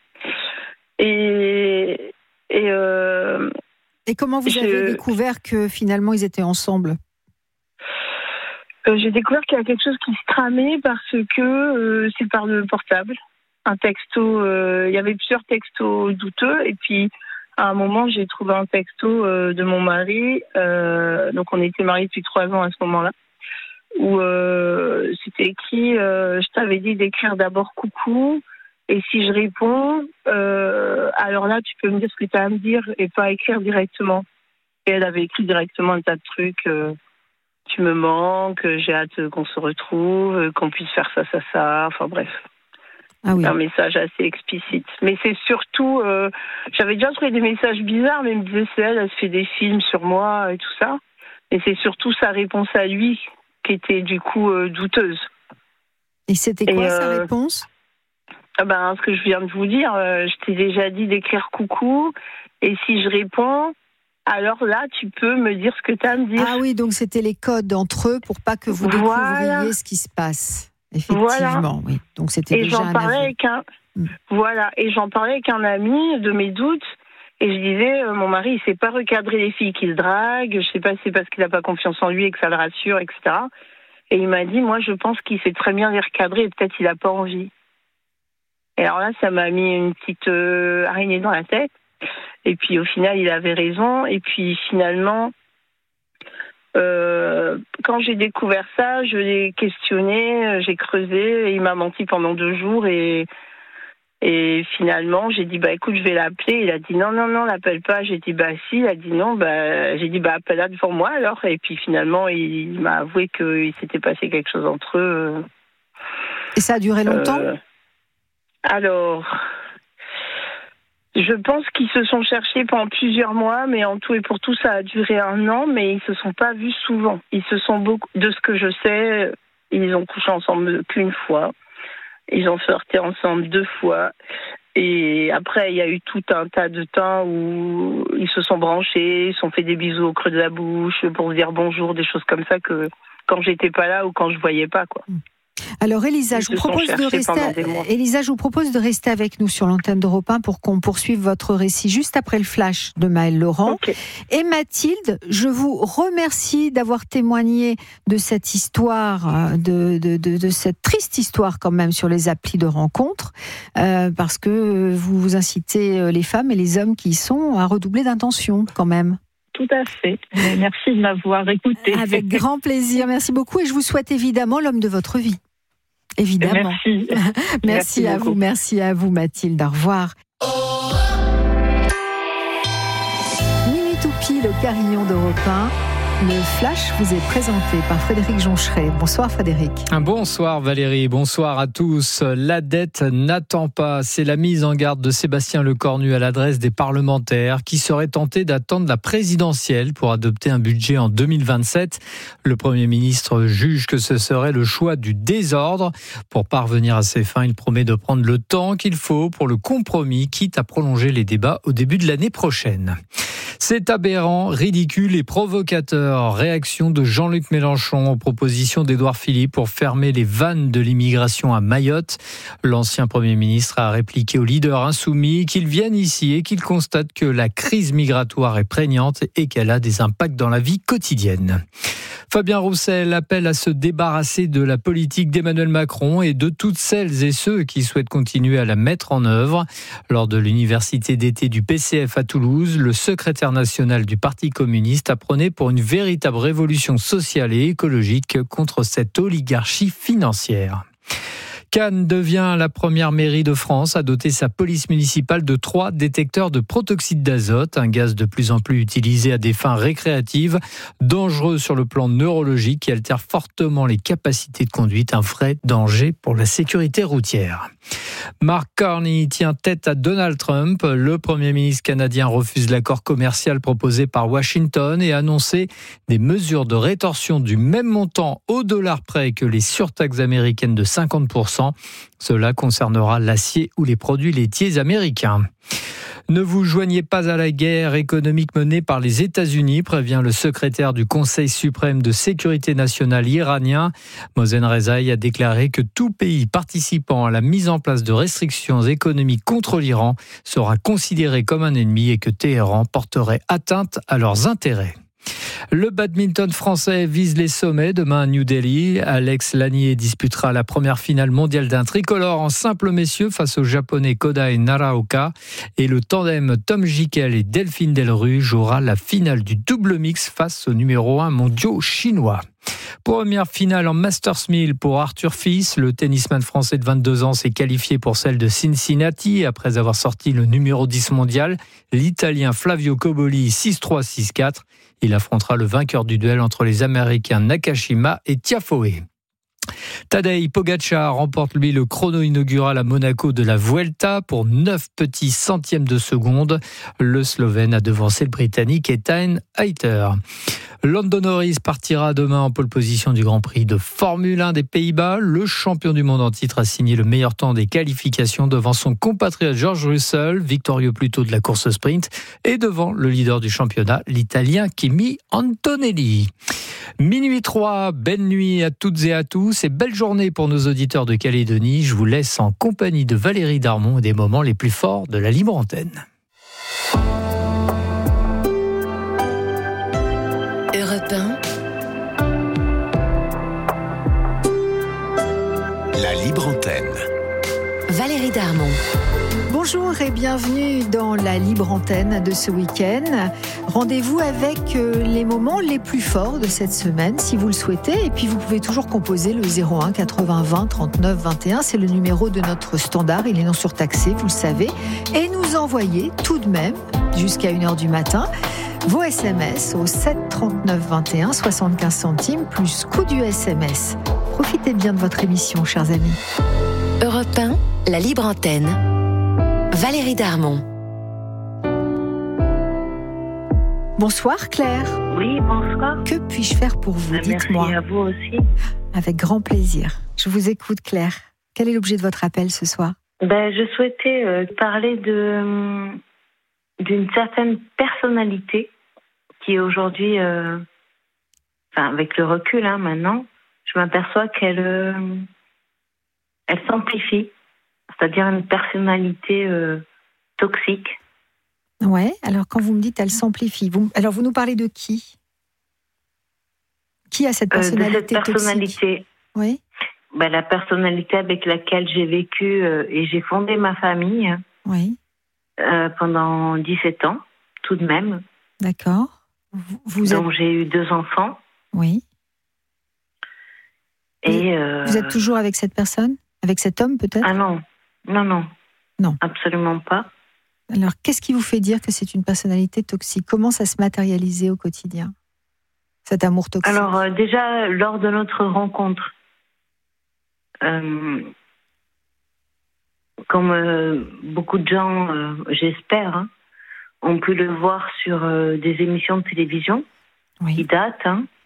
Et comment vous avez découvert que finalement ils étaient ensemble ? J'ai découvert qu'il y a quelque chose qui se tramait, parce que c'est par le portable. Un texto, il y avait plusieurs textos douteux, et puis à un moment j'ai trouvé un texto de mon mari, donc on était mariés depuis 3 ans à ce moment-là, où c'était écrit, je t'avais dit d'écrire d'abord coucou, et si je réponds, alors là tu peux me dire ce que tu as à me dire et pas écrire directement. Et elle avait écrit directement un tas de trucs, tu me manques, j'ai hâte qu'on se retrouve, qu'on puisse faire ça, enfin bref. Ah oui. Un message assez explicite. Mais c'est surtout, j'avais déjà trouvé des messages bizarres, mais il me disait, elle se fait des films sur moi et tout ça. Et c'est surtout sa réponse à lui qui était du coup douteuse. Et c'était quoi sa réponse ? Ce que je viens de vous dire, je t'ai déjà dit d'écrire coucou, et si je réponds, alors là, tu peux me dire ce que tu as à me dire. Ah oui, donc c'était les codes entre eux pour pas que vous découvriez ce qui se passe. Effectivement, oui. Donc c'était déjà un aveu. Et j'en parlais avec un ami de mes doutes, et je disais, mon mari, il sait pas recadrer les filles qu'il drague, je sais pas si c'est parce qu'il a pas confiance en lui et que ça le rassure, etc. Et il m'a dit, moi, je pense qu'il sait très bien les recadrer, et peut-être il a pas envie. Et alors là, ça m'a mis une petite araignée dans la tête. Et puis au final, il avait raison. Et puis finalement, quand j'ai découvert ça, je l'ai questionné, j'ai creusé, et il m'a menti pendant 2 jours. Et finalement, j'ai dit, écoute, je vais l'appeler. Il a dit, non, l'appelle pas. J'ai dit, si. Il a dit non. J'ai dit, appelle-la devant moi alors. Et puis finalement, il m'a avoué qu'il s'était passé quelque chose entre eux. Et ça a duré longtemps ? Alors, je pense qu'ils se sont cherchés pendant plusieurs mois, mais en tout et pour tout, ça a duré 1 an, mais ils se sont pas vus souvent. Ils se sont de ce que je sais, ils ont couché ensemble qu'1 fois. Ils ont flirté ensemble 2 fois. Et après, il y a eu tout un tas de temps où ils se sont branchés, ils se sont fait des bisous au creux de la bouche pour se dire bonjour, des choses comme ça que quand j'étais pas là ou quand je voyais pas, quoi. Alors Elisa, je vous propose de rester avec nous sur l'antenne d'Europe 1 pour qu'on poursuive votre récit juste après le flash de Maëlle Laurent. Okay. Et Mathilde, je vous remercie d'avoir témoigné de cette histoire, de cette triste histoire quand même sur les applis de rencontres, parce que vous incitez les femmes et les hommes qui y sont à redoubler d'intention quand même. Tout à fait. Merci de m'avoir écouté. Avec grand plaisir. Merci beaucoup et je vous souhaite évidemment l'homme de votre vie. Évidemment. Merci. Merci à vous. Merci à vous, Mathilde. Au revoir. Minute Oupi, le carillon d'Europe 1. Le flash vous est présenté par Frédéric Joncheret. Bonsoir Frédéric. Bonsoir Valérie, bonsoir à tous. La dette n'attend pas. C'est la mise en garde de Sébastien Lecornu à l'adresse des parlementaires qui seraient tentés d'attendre la présidentielle pour adopter un budget en 2027. Le Premier ministre juge que ce serait le choix du désordre. Pour parvenir à ses fins, il promet de prendre le temps qu'il faut pour le compromis, quitte à prolonger les débats au début de l'année prochaine. C'est aberrant, ridicule et provocateur. Réaction de Jean-Luc Mélenchon aux propositions d'Édouard Philippe pour fermer les vannes de l'immigration à Mayotte. L'ancien Premier ministre a répliqué aux leaders insoumis qu'ils viennent ici et qu'ils constatent que la crise migratoire est prégnante et qu'elle a des impacts dans la vie quotidienne. Fabien Roussel appelle à se débarrasser de la politique d'Emmanuel Macron et de toutes celles et ceux qui souhaitent continuer à la mettre en œuvre. Lors de l'université d'été du PCF à Toulouse, le secrétaire national du Parti communiste a prôné pour une véritable révolution sociale et écologique contre cette oligarchie financière. Cannes devient la première mairie de France à doter sa police municipale de 3 détecteurs de protoxyde d'azote, un gaz de plus en plus utilisé à des fins récréatives, dangereux sur le plan neurologique qui altère fortement les capacités de conduite, un vrai danger pour la sécurité routière. Mark Carney tient tête à Donald Trump. Le Premier ministre canadien refuse l'accord commercial proposé par Washington et a annoncé des mesures de rétorsion du même montant au dollar près que les surtaxes américaines de 50%. Cela concernera l'acier ou les produits laitiers américains. Ne vous joignez pas à la guerre économique menée par les États-Unis, prévient le secrétaire du Conseil suprême de sécurité nationale iranien. Mohsen Rezaï a déclaré que tout pays participant à la mise en place de restrictions économiques contre l'Iran sera considéré comme un ennemi et que Téhéran porterait atteinte à leurs intérêts. Le badminton français vise les sommets demain à New Delhi. Alex Lanier disputera la première finale mondiale d'un tricolore en simple messieurs face au japonais Kodai Naraoka. Et le tandem Tom Jikel et Delphine Delru jouera la finale du double mix face au numéro 1 mondiaux chinois. Première finale en Masters 1000 pour Arthur Fils. Le tennisman français de 22 ans s'est qualifié pour celle de Cincinnati après avoir sorti le numéro 10 mondial, l'Italien Flavio Cobolli 6-3, 6-4. Il affrontera le vainqueur du duel entre les Américains Nakashima et Tiafoe. Tadej Pogačar remporte lui le chrono inaugural à Monaco de la Vuelta pour 9 petits centièmes de seconde. Le Slovène a devancé le Britannique Ethan Hayter. Lando Norris partira demain en pole position du Grand Prix de Formule 1 des Pays-Bas. Le champion du monde en titre a signé le meilleur temps des qualifications devant son compatriote George Russell, victorieux plus tôt de la course sprint, et devant le leader du championnat, l'Italien Kimi Antonelli. Minuit 3, belle nuit à toutes et à tous et belle journée pour nos auditeurs de Calédonie. Je vous laisse en compagnie de Valérie Darmon et des moments les plus forts de la libre antenne. Europe 1. La libre antenne. Valérie Darmon. Bonjour et bienvenue dans la libre antenne de ce week-end. Rendez-vous avec les moments les plus forts de cette semaine si vous le souhaitez. Et puis vous pouvez toujours composer le 01 80 20 39 21. C'est le numéro de notre standard. Il est non surtaxé, vous le savez. Et nous envoyer tout de même jusqu'à 1h du matin vos SMS au 7 39 21 75 centimes plus coût du SMS. Profitez bien de votre émission, chers amis. Europe 1, la libre antenne. Valérie Darmon. Bonsoir Claire. Oui, bonsoir. Que puis-je faire pour vous ? Dites-moi. Merci à vous aussi. Avec grand plaisir. Je vous écoute Claire. Quel est l'objet de votre appel ce soir ? Je souhaitais parler d'une certaine personnalité qui aujourd'hui, avec le recul maintenant, je m'aperçois qu'elle s'amplifie. C'est-à-dire une personnalité toxique. Ouais, alors quand vous me dites elle s'amplifie, vous nous parlez de qui ? Qui a cette personnalité toxique ? De cette personnalité. Oui. La personnalité avec laquelle j'ai vécu et j'ai fondé ma famille. Oui. Pendant 17 ans, tout de même. D'accord. Donc j'ai eu 2 enfants. Oui. Et vous êtes toujours avec cette personne ? Avec cet homme peut-être ? Ah non. Non. Absolument pas. Alors, qu'est-ce qui vous fait dire que c'est une personnalité toxique ? Comment ça se matérialisait au quotidien, cet amour toxique ? Alors, déjà, lors de notre rencontre, comme beaucoup de gens, j'espère, ont pu le voir sur des émissions de télévision qui datent.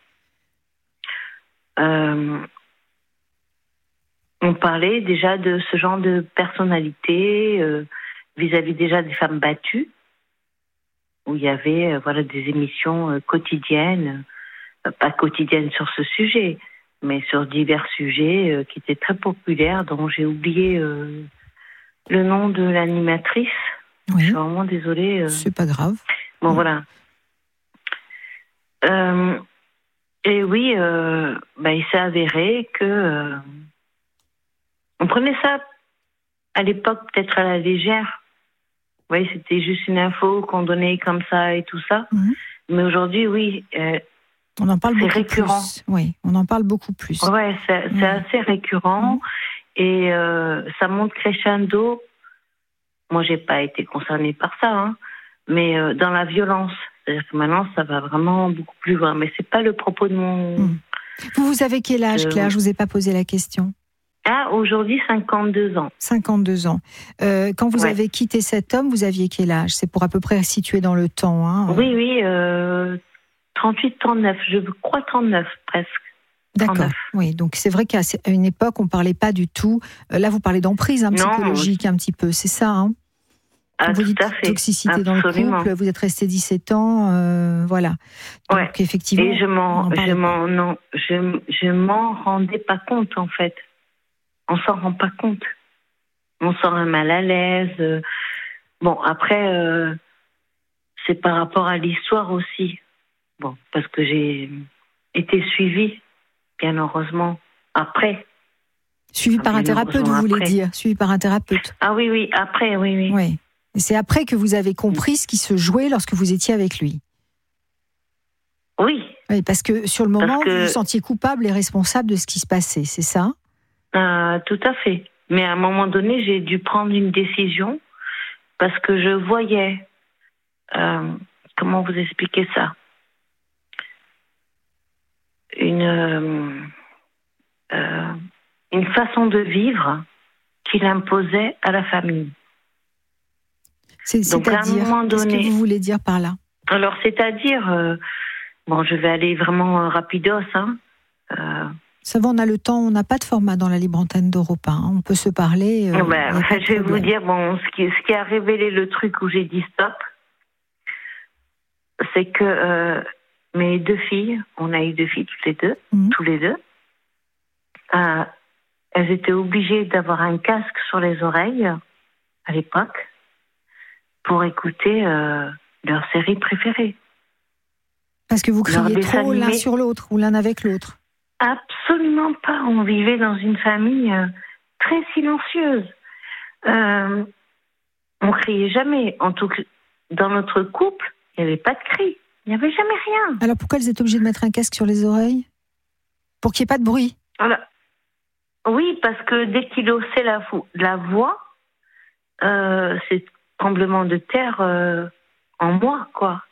On parlait déjà de ce genre de personnalité vis-à-vis déjà des femmes battues, où il y avait des émissions quotidiennes, pas quotidiennes sur ce sujet, mais sur divers sujets qui étaient très populaires, dont j'ai oublié le nom de l'animatrice. Oui. Je suis vraiment désolée. C'est pas grave. Bon, voilà. Et oui, il s'est avéré que on prenait ça à l'époque peut-être à la légère. Oui, c'était juste une info qu'on donnait comme ça et tout ça. Mm-hmm. Mais aujourd'hui, oui, on en parle c'est beaucoup récurrent. Plus. Oui, on en parle beaucoup plus. Ouais, c'est assez récurrent. et ça monte crescendo. Moi, j'ai pas été concernée par ça, hein, mais dans la violence. C'est-à-dire que maintenant, ça va vraiment beaucoup plus loin. Mais c'est pas le propos de mon... Vous avez quel âge, Claire ? Je vous ai pas posé la question. Ah, aujourd'hui, 52 ans. 52 ans. Quand vous avez quitté cet homme, vous aviez quel âge ? C'est pour à peu près situer dans le temps. Hein. Oui, 38, 39. Je crois 39, presque. D'accord. 39. Oui, donc c'est vrai qu'à une époque, on ne parlait pas du tout. Là, vous parlez d'emprise psychologique un petit peu, c'est ça, hein ? Vous dites toxicité dans le couple, vous êtes resté 17 ans, voilà. Donc effectivement, et je m'en rendais pas compte en fait. On s'en rend pas compte. On sent un mal à l'aise. Bon, après, c'est par rapport à l'histoire aussi. Bon, parce que j'ai été suivie, bien heureusement, après. Suivie par un thérapeute, vous voulez dire ? Suivie par un thérapeute. Ah oui, après, oui. Oui. Et c'est après que vous avez compris ce qui se jouait lorsque vous étiez avec lui. Oui. Oui, parce que sur le moment, vous vous sentiez coupable et responsable de ce qui se passait, c'est ça ? Tout à fait. Mais à un moment donné, j'ai dû prendre une décision parce que je voyais... comment vous expliquer ça ? Une façon de vivre qu'il imposait à la famille. C'est-à-dire, qu'est-ce que vous voulez dire par là ? Alors, c'est-à-dire, je vais aller vraiment rapidos. Hein. Ça va, on a le temps, on n'a pas de format dans la libre antenne d'Europe 1. On peut se parler. Je vais vous dire, ce qui a révélé le truc où j'ai dit stop, c'est que mes deux filles, on a eu deux filles tous les deux, elles étaient obligées d'avoir un casque sur les oreilles à l'époque pour écouter leur série préférée. Parce que vous criez trop l'un sur l'autre ou l'un avec l'autre ? Absolument pas. On vivait dans une famille très silencieuse. On criait jamais. En tout cas, dans notre couple, il n'y avait pas de cri. Il n'y avait jamais rien. Alors pourquoi elles étaient obligées de mettre un casque sur les oreilles ? Pour qu'il n'y ait pas de bruit ? Oui, parce que dès qu'il haussait la voix, c'est tremblement de terre en moi, quoi.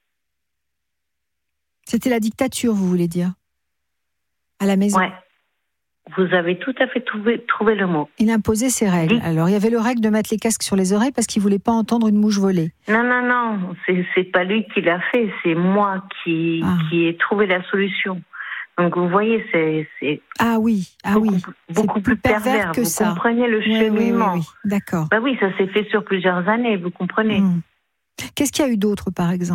C'était la dictature, vous voulez dire ? À la maison ? Ouais. Vous avez tout à fait trouvé le mot. Il imposait ses règles. Alors, il y avait le règle de mettre les casques sur les oreilles parce qu'il ne voulait pas entendre une mouche voler. Non. C'est pas lui qui l'a fait. C'est moi qui ai trouvé la solution. Donc, vous voyez, c'est beaucoup plus pervers que ça. Vous comprenez le cheminement. Oui. D'accord. Bah oui, ça s'est fait sur plusieurs années, vous comprenez. Qu'est-ce qu'il y a eu d'autre, par exemple ?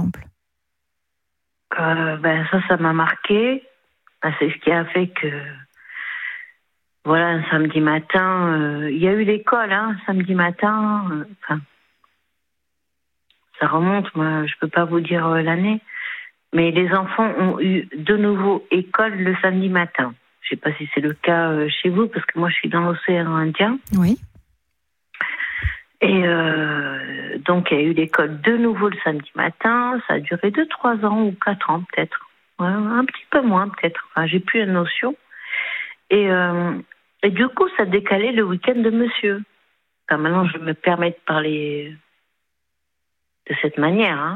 Ça m'a marqué. C'est ce qui a fait que... Voilà, un samedi matin, il y a eu l'école, samedi matin. Ça remonte, moi, je peux pas vous dire l'année. Mais les enfants ont eu de nouveau école le samedi matin. Je sais pas si c'est le cas chez vous, parce que moi, je suis dans l'océan Indien. Oui. Et donc, il y a eu l'école de nouveau le samedi matin. Ça a duré 2-3 ans ou 4 ans, peut-être. Ouais, un petit peu moins, peut-être. Enfin, j'ai plus la notion. Et du coup, ça décalait le week-end de monsieur. Enfin, maintenant, je me permets de parler de cette manière.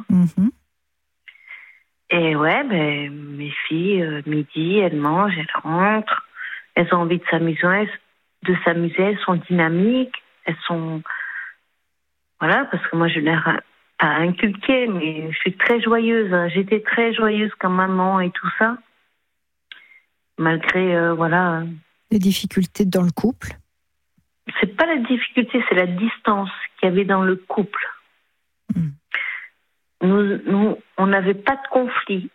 Et mes filles, midi, elles mangent, elles rentrent. Elles ont envie de s'amuser, elles sont dynamiques. Elles sont... Voilà, parce que moi, je leur pas inculqué, mais je suis très joyeuse. J'étais très joyeuse comme maman et tout ça. Malgré, les difficultés dans le couple ? C'est pas la difficulté, c'est la distance qu'il y avait dans le couple. Nous, on n'avait pas de conflit.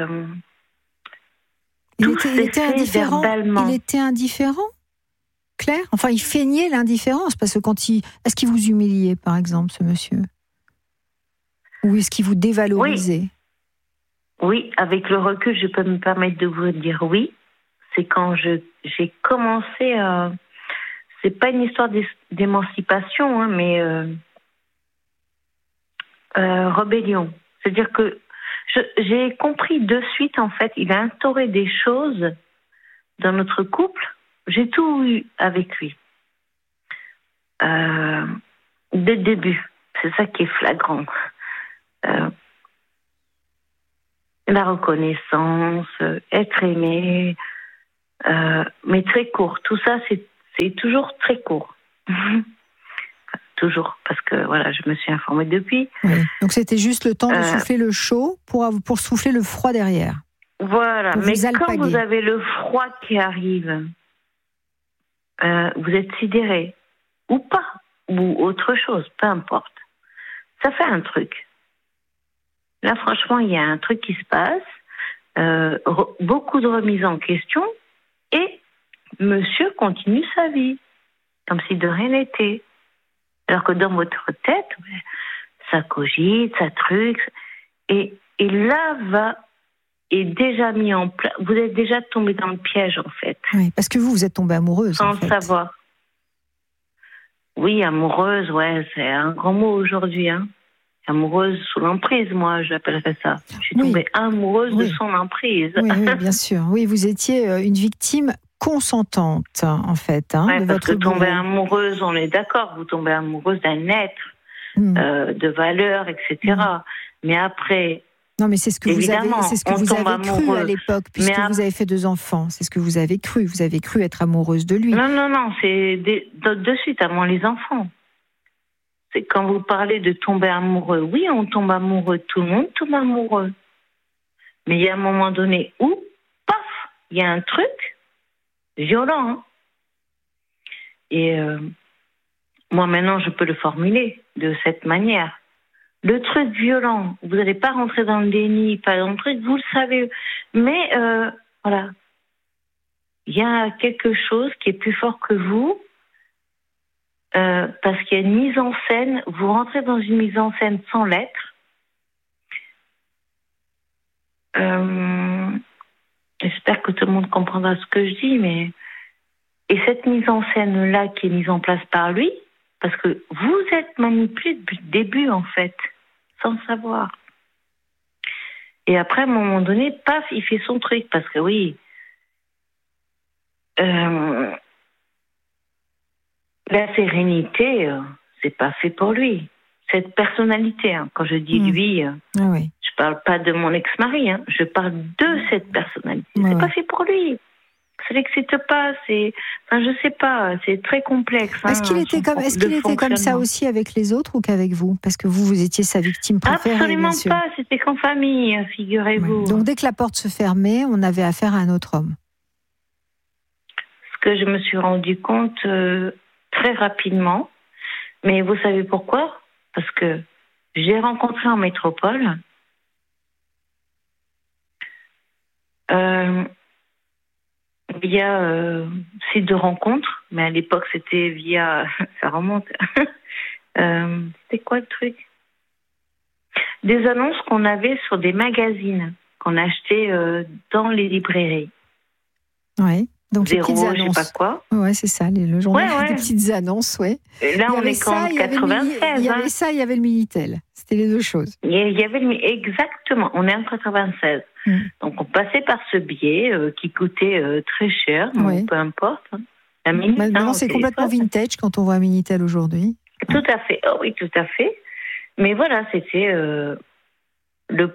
Il était indifférent. Il était indifférent, Claire ? Enfin, il feignait l'indifférence, parce que est-ce qu'il vous humiliait, par exemple, ce monsieur ? Ou est-ce qu'il vous dévalorisait ? Oui, avec le recul, je peux me permettre de vous dire oui. C'est quand j'ai commencé à... C'est pas une histoire d'émancipation, mais rébellion. C'est-à-dire que j'ai compris de suite, en fait, il a instauré des choses dans notre couple. J'ai tout eu avec lui. dès le début. C'est ça qui est flagrant. La reconnaissance, être aimé, mais très court. Tout ça, c'est toujours très court. Toujours, parce que voilà, je me suis informée depuis. Oui. Donc c'était juste le temps de souffler le chaud pour souffler le froid derrière. Voilà, mais quand vous avez le froid qui arrive, vous êtes sidéré, ou pas, ou autre chose, peu importe. Ça fait un truc. Là, franchement, il y a un truc qui se passe, beaucoup de remises en question, et monsieur continue sa vie, comme si de rien n'était. Alors que dans votre tête, ça cogite, ça truc, et là est déjà mis en place. Vous êtes déjà tombé dans le piège, en fait. Oui, parce que vous êtes tombée amoureuse. Sans le savoir. Oui, amoureuse, ouais, c'est un grand mot aujourd'hui, hein. Amoureuse sous l'emprise, moi, j'appellerais ça. Je suis tombée amoureuse de son emprise. Oui, bien sûr. Oui, vous étiez une victime consentante, en fait, hein, de parce votre que tomber amoureuse, on est d'accord, vous tombez amoureuse d'un être, de valeur, etc. Mais après... Non, mais c'est ce que vous avez cru à l'époque, puisque vous avez fait 2 enfants. C'est ce que vous avez cru. Vous avez cru être amoureuse de lui. Non, c'est de suite avant les enfants. C'est quand vous parlez de tomber amoureux. Oui, on tombe amoureux. Tout le monde tombe amoureux. Mais il y a un moment donné où, paf, il y a un truc violent. Hein. Et moi, maintenant, je peux le formuler de cette manière. Le truc violent, vous n'allez pas rentrer dans le déni, pas dans le truc, vous le savez. Mais voilà, il y a quelque chose qui est plus fort que vous, parce qu'il y a une mise en scène. Vous rentrez dans une mise en scène sans l'être. J'espère que tout le monde comprendra ce que je dis, mais et cette mise en scène-là qui est mise en place par lui, parce que vous êtes manipulé depuis le début, en fait, sans savoir. Et après, à un moment donné, paf, il fait son truc. Parce que oui, la sérénité, c'est pas fait pour lui. Cette personnalité, hein, quand je dis lui, je parle pas de mon ex-mari, hein, je parle de cette personnalité. C'est pas fait pour lui. Ça l'excite pas, je sais pas, c'est très complexe. Est-ce qu'il était comme ça aussi avec les autres ou qu'avec vous? Parce que vous étiez sa victime préférée. Absolument pas, c'était qu'en famille, figurez-vous. Ouais. Donc dès que la porte se fermait, on avait affaire à un autre homme. Ce que je me suis rendu compte très rapidement, mais vous savez pourquoi? Parce que j'ai rencontré en métropole via site de rencontre, mais à l'époque c'était via, ça remonte, c'était quoi le truc? Des annonces qu'on avait sur des magazines qu'on achetait dans les librairies. Oui, donc Zéro, les petites annonces. Je sais pas quoi. Ouais, c'est ça, le journal des petites annonces, ouais. Et là, on est qu'en 96. Il y avait ça, il y avait le Minitel. C'était les 2 choses. Il y avait exactement, on est en 96. Donc on passait par ce billet qui coûtait très cher, peu importe. La maintenant, c'est complètement vintage quand on voit un Minitel aujourd'hui. Tout à fait, oh, oui, tout à fait. Mais voilà, c'était le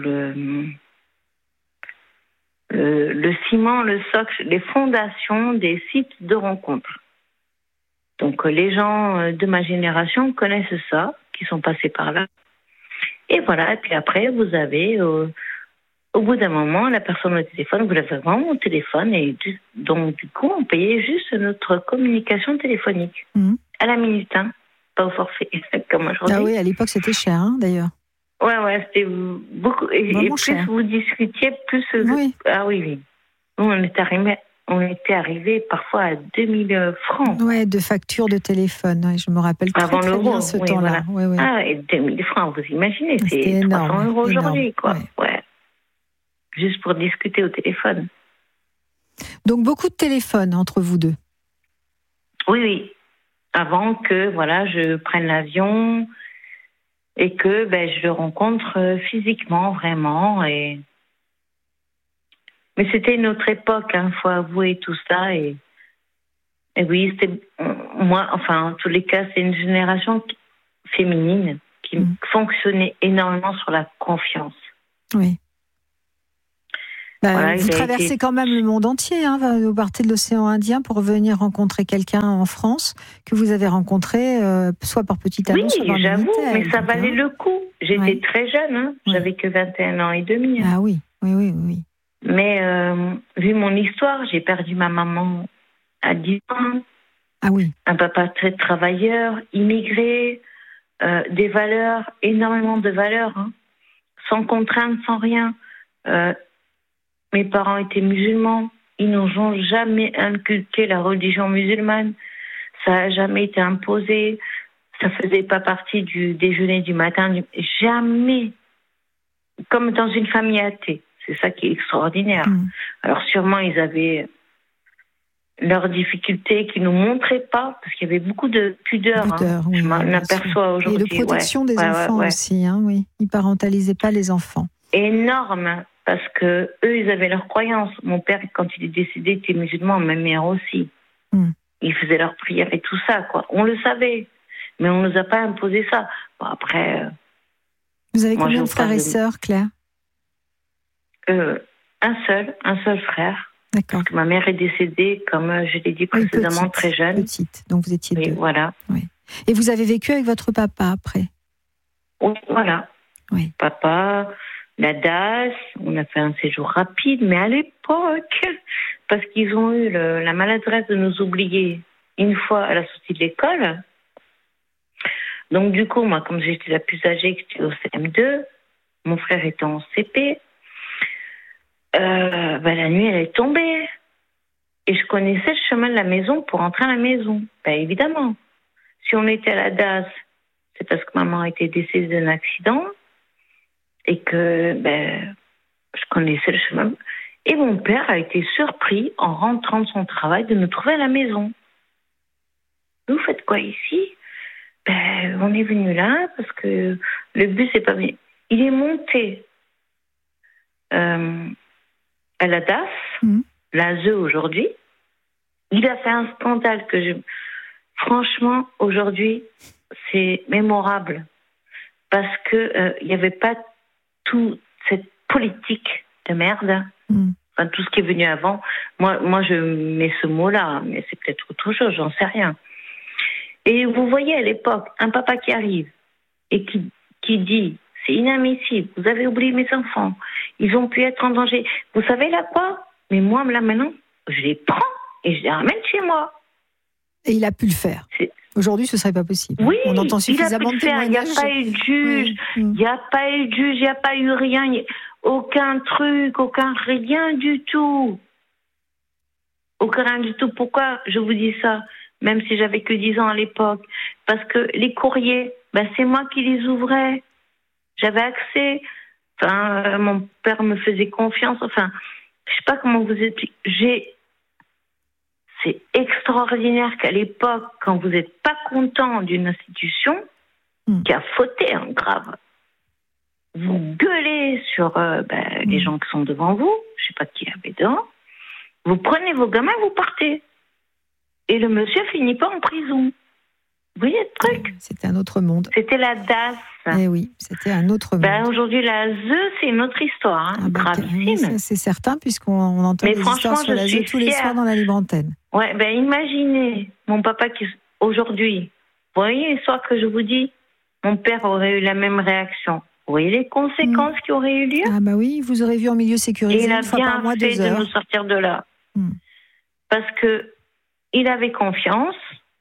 ciment, le socle, les fondations des sites de rencontres. Donc les gens de ma génération connaissent ça, qui sont passés par là. Et voilà, et puis après, vous avez, au bout d'un moment, la personne au téléphone, vous l'avez vraiment au téléphone, et donc du coup, on payait juste notre communication téléphonique. À la minute, hein, pas au forfait, comme aujourd'hui. Ah oui, à l'époque, c'était cher, hein, d'ailleurs. Ouais, c'était beaucoup. Et plus cher. Vous discutiez, plus... Oui. Ah oui. Nous, on était arrivé parfois à 2000 francs. Ouais, de factures de téléphone. Ouais, je me rappelle très bien ce temps-là. Voilà. Ouais. Ah, et 2000 francs, vous imaginez, c'est 300 € aujourd'hui, quoi. Ouais. Juste pour discuter au téléphone. Donc, beaucoup de téléphones entre vous deux. Oui. Avant que, je prenne l'avion et que je le rencontre physiquement, vraiment. Mais c'était une autre époque, faut avouer tout ça. Et Et oui, moi, enfin, en tous les cas, c'est une génération féminine qui fonctionnait énormément sur la confiance. Oui. Voilà, vous traversez quand même le monde entier, hein, vous partez de l'océan Indien pour venir rencontrer quelqu'un en France que vous avez rencontré soit par petite annonce, soit par j'avoue, Minitel, mais ça valait le coup. J'étais très jeune, hein. J'avais que 21 ans et demi. Hein. Ah oui. Mais vu mon histoire, j'ai perdu ma maman à 10 ans. Ah oui. Un papa très travailleur, immigré, des valeurs, énormément de valeurs, hein. Sans contrainte, sans rien. Mes parents étaient musulmans. Ils n'ont jamais inculqué la religion musulmane. Ça n'a jamais été imposé. Ça ne faisait pas partie du déjeuner du matin. Jamais. Comme dans une famille athée. C'est ça qui est extraordinaire. Alors sûrement, ils avaient leurs difficultés qu'ils ne nous montraient pas, parce qu'il y avait beaucoup de pudeur. Oui, je m'en aperçois aujourd'hui. Et de protection des enfants aussi. Hein, oui. Ils ne parentalisaient pas les enfants. Énorme. Parce que eux, ils avaient leurs croyances. Mon père, quand il est décédé, était musulman, ma mère aussi. Ils faisaient leurs prières et tout ça, quoi. On le savait, mais on ne nous a pas imposé ça. Bon, après. Vous avez combien de frères et sœurs, Claire ? Un seul frère. D'accord. Parce que ma mère est décédée, comme je l'ai dit précédemment, très jeune. Petite, donc vous étiez 2. Voilà. Oui. Et vous avez vécu avec votre papa après ? Oui, voilà. Oui. Papa. La DAS, on a fait un séjour rapide, mais à l'époque, parce qu'ils ont eu la maladresse de nous oublier une fois à la sortie de l'école. Donc du coup, moi, comme j'étais la plus âgée, que j'étais au CM2, mon frère était en CP, la nuit, elle est tombée. Et je connaissais le chemin de la maison pour rentrer à la maison. Évidemment. Si on était à la DAS, c'est parce que maman était décédée d'un accident. Et que je connaissais le chemin. Et mon père a été surpris en rentrant de son travail de nous trouver à la maison. Vous faites quoi ici ? On est venu là parce que le bus n'est pas venu. Il est monté à la DAS, l'ASE aujourd'hui. Il a fait un scandale franchement, aujourd'hui, c'est mémorable. Parce que il n'y avait pas toute cette politique de merde, enfin, tout ce qui est venu avant. Moi, je mets ce mot-là, mais c'est peut-être autre chose, j'en sais rien. Et vous voyez à l'époque, un papa qui arrive et qui dit, c'est inadmissible, vous avez oublié mes enfants, ils ont pu être en danger. Vous savez là quoi ? Mais moi, là maintenant, je les prends et je les ramène chez moi. Et il a pu le faire. Aujourd'hui, ce ne serait pas possible. Oui, on entend suffisamment de témoignages. Il n'y a pas eu de juge, il n'y a pas eu de juge, il n'y a pas eu rien, aucun truc, aucun rien du tout. Aucun rien du tout. Pourquoi je vous dis ça ? Même si j'avais que 10 ans à l'époque. Parce que les courriers, c'est moi qui les ouvrais. J'avais accès. Enfin, mon père me faisait confiance. Enfin, je ne sais pas comment vous expliquer. C'est extraordinaire qu'à l'époque, quand vous n'êtes pas content d'une institution qui a fauté grave, vous gueulez sur les gens qui sont devant vous, je ne sais pas qui avait dedans, vous prenez vos gamins, vous partez. Et le monsieur finit pas en prison. Vous voyez le truc ? C'était un autre monde. C'était la DAS. Eh oui, c'était un autre monde. Aujourd'hui, la ZE, c'est une autre histoire, gravissime. C'est certain, puisqu'on entend des histoires sur la ZE tous les soirs dans la libre antenne. Ouais, imaginez mon papa qui, aujourd'hui, vous voyez l'histoire que je vous dis, mon père aurait eu la même réaction. Vous voyez les conséquences qui auraient eu lieu ? Ah oui, vous aurez vu en milieu sécurisé une fois par mois 2 heures. Et il a bien fait de nous sortir de là. Parce que il avait confiance.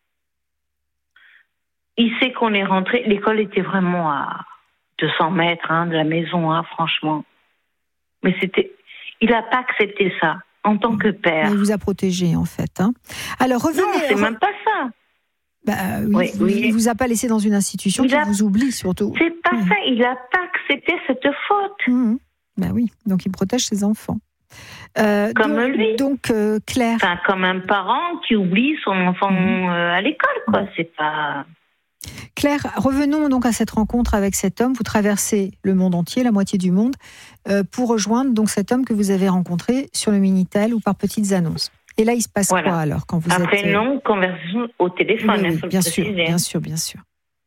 Il sait qu'on est rentré. L'école était vraiment à 200 mètres de la maison, franchement. Mais il n'a pas accepté ça en tant que père. Il vous a protégé, en fait. Alors, revenez. Non, c'est même pas ça. Il vous a pas laissé dans une institution qui vous oublie, surtout. C'est pas ça. Il n'a pas accepté cette faute. Oui, donc il protège ses enfants. Lui. Donc, Claire. Enfin, comme un parent qui oublie son enfant à l'école, quoi. C'est pas... Claire, revenons donc à cette rencontre avec cet homme. Vous traversez le monde entier, la moitié du monde, pour rejoindre donc cet homme que vous avez rencontré sur le Minitel ou par petites annonces. Et là, il se passe quoi alors quand vous Après êtes... une longue conversation au téléphone, oui, faut bien le sûr, préciser. bien sûr, bien sûr.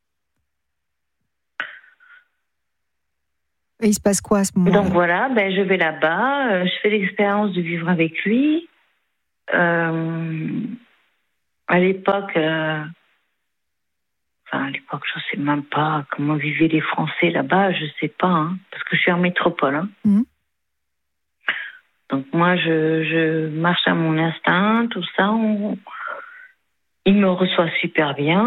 Et il se passe quoi à ce moment-là? Donc voilà, je vais là-bas, je fais l'expérience de vivre avec lui. À l'époque, je sais même pas comment vivaient les Français là-bas, je sais pas, hein, parce que je suis en métropole. Hein. Donc moi, je marche à mon instinct, tout ça. Il me reçoit super bien.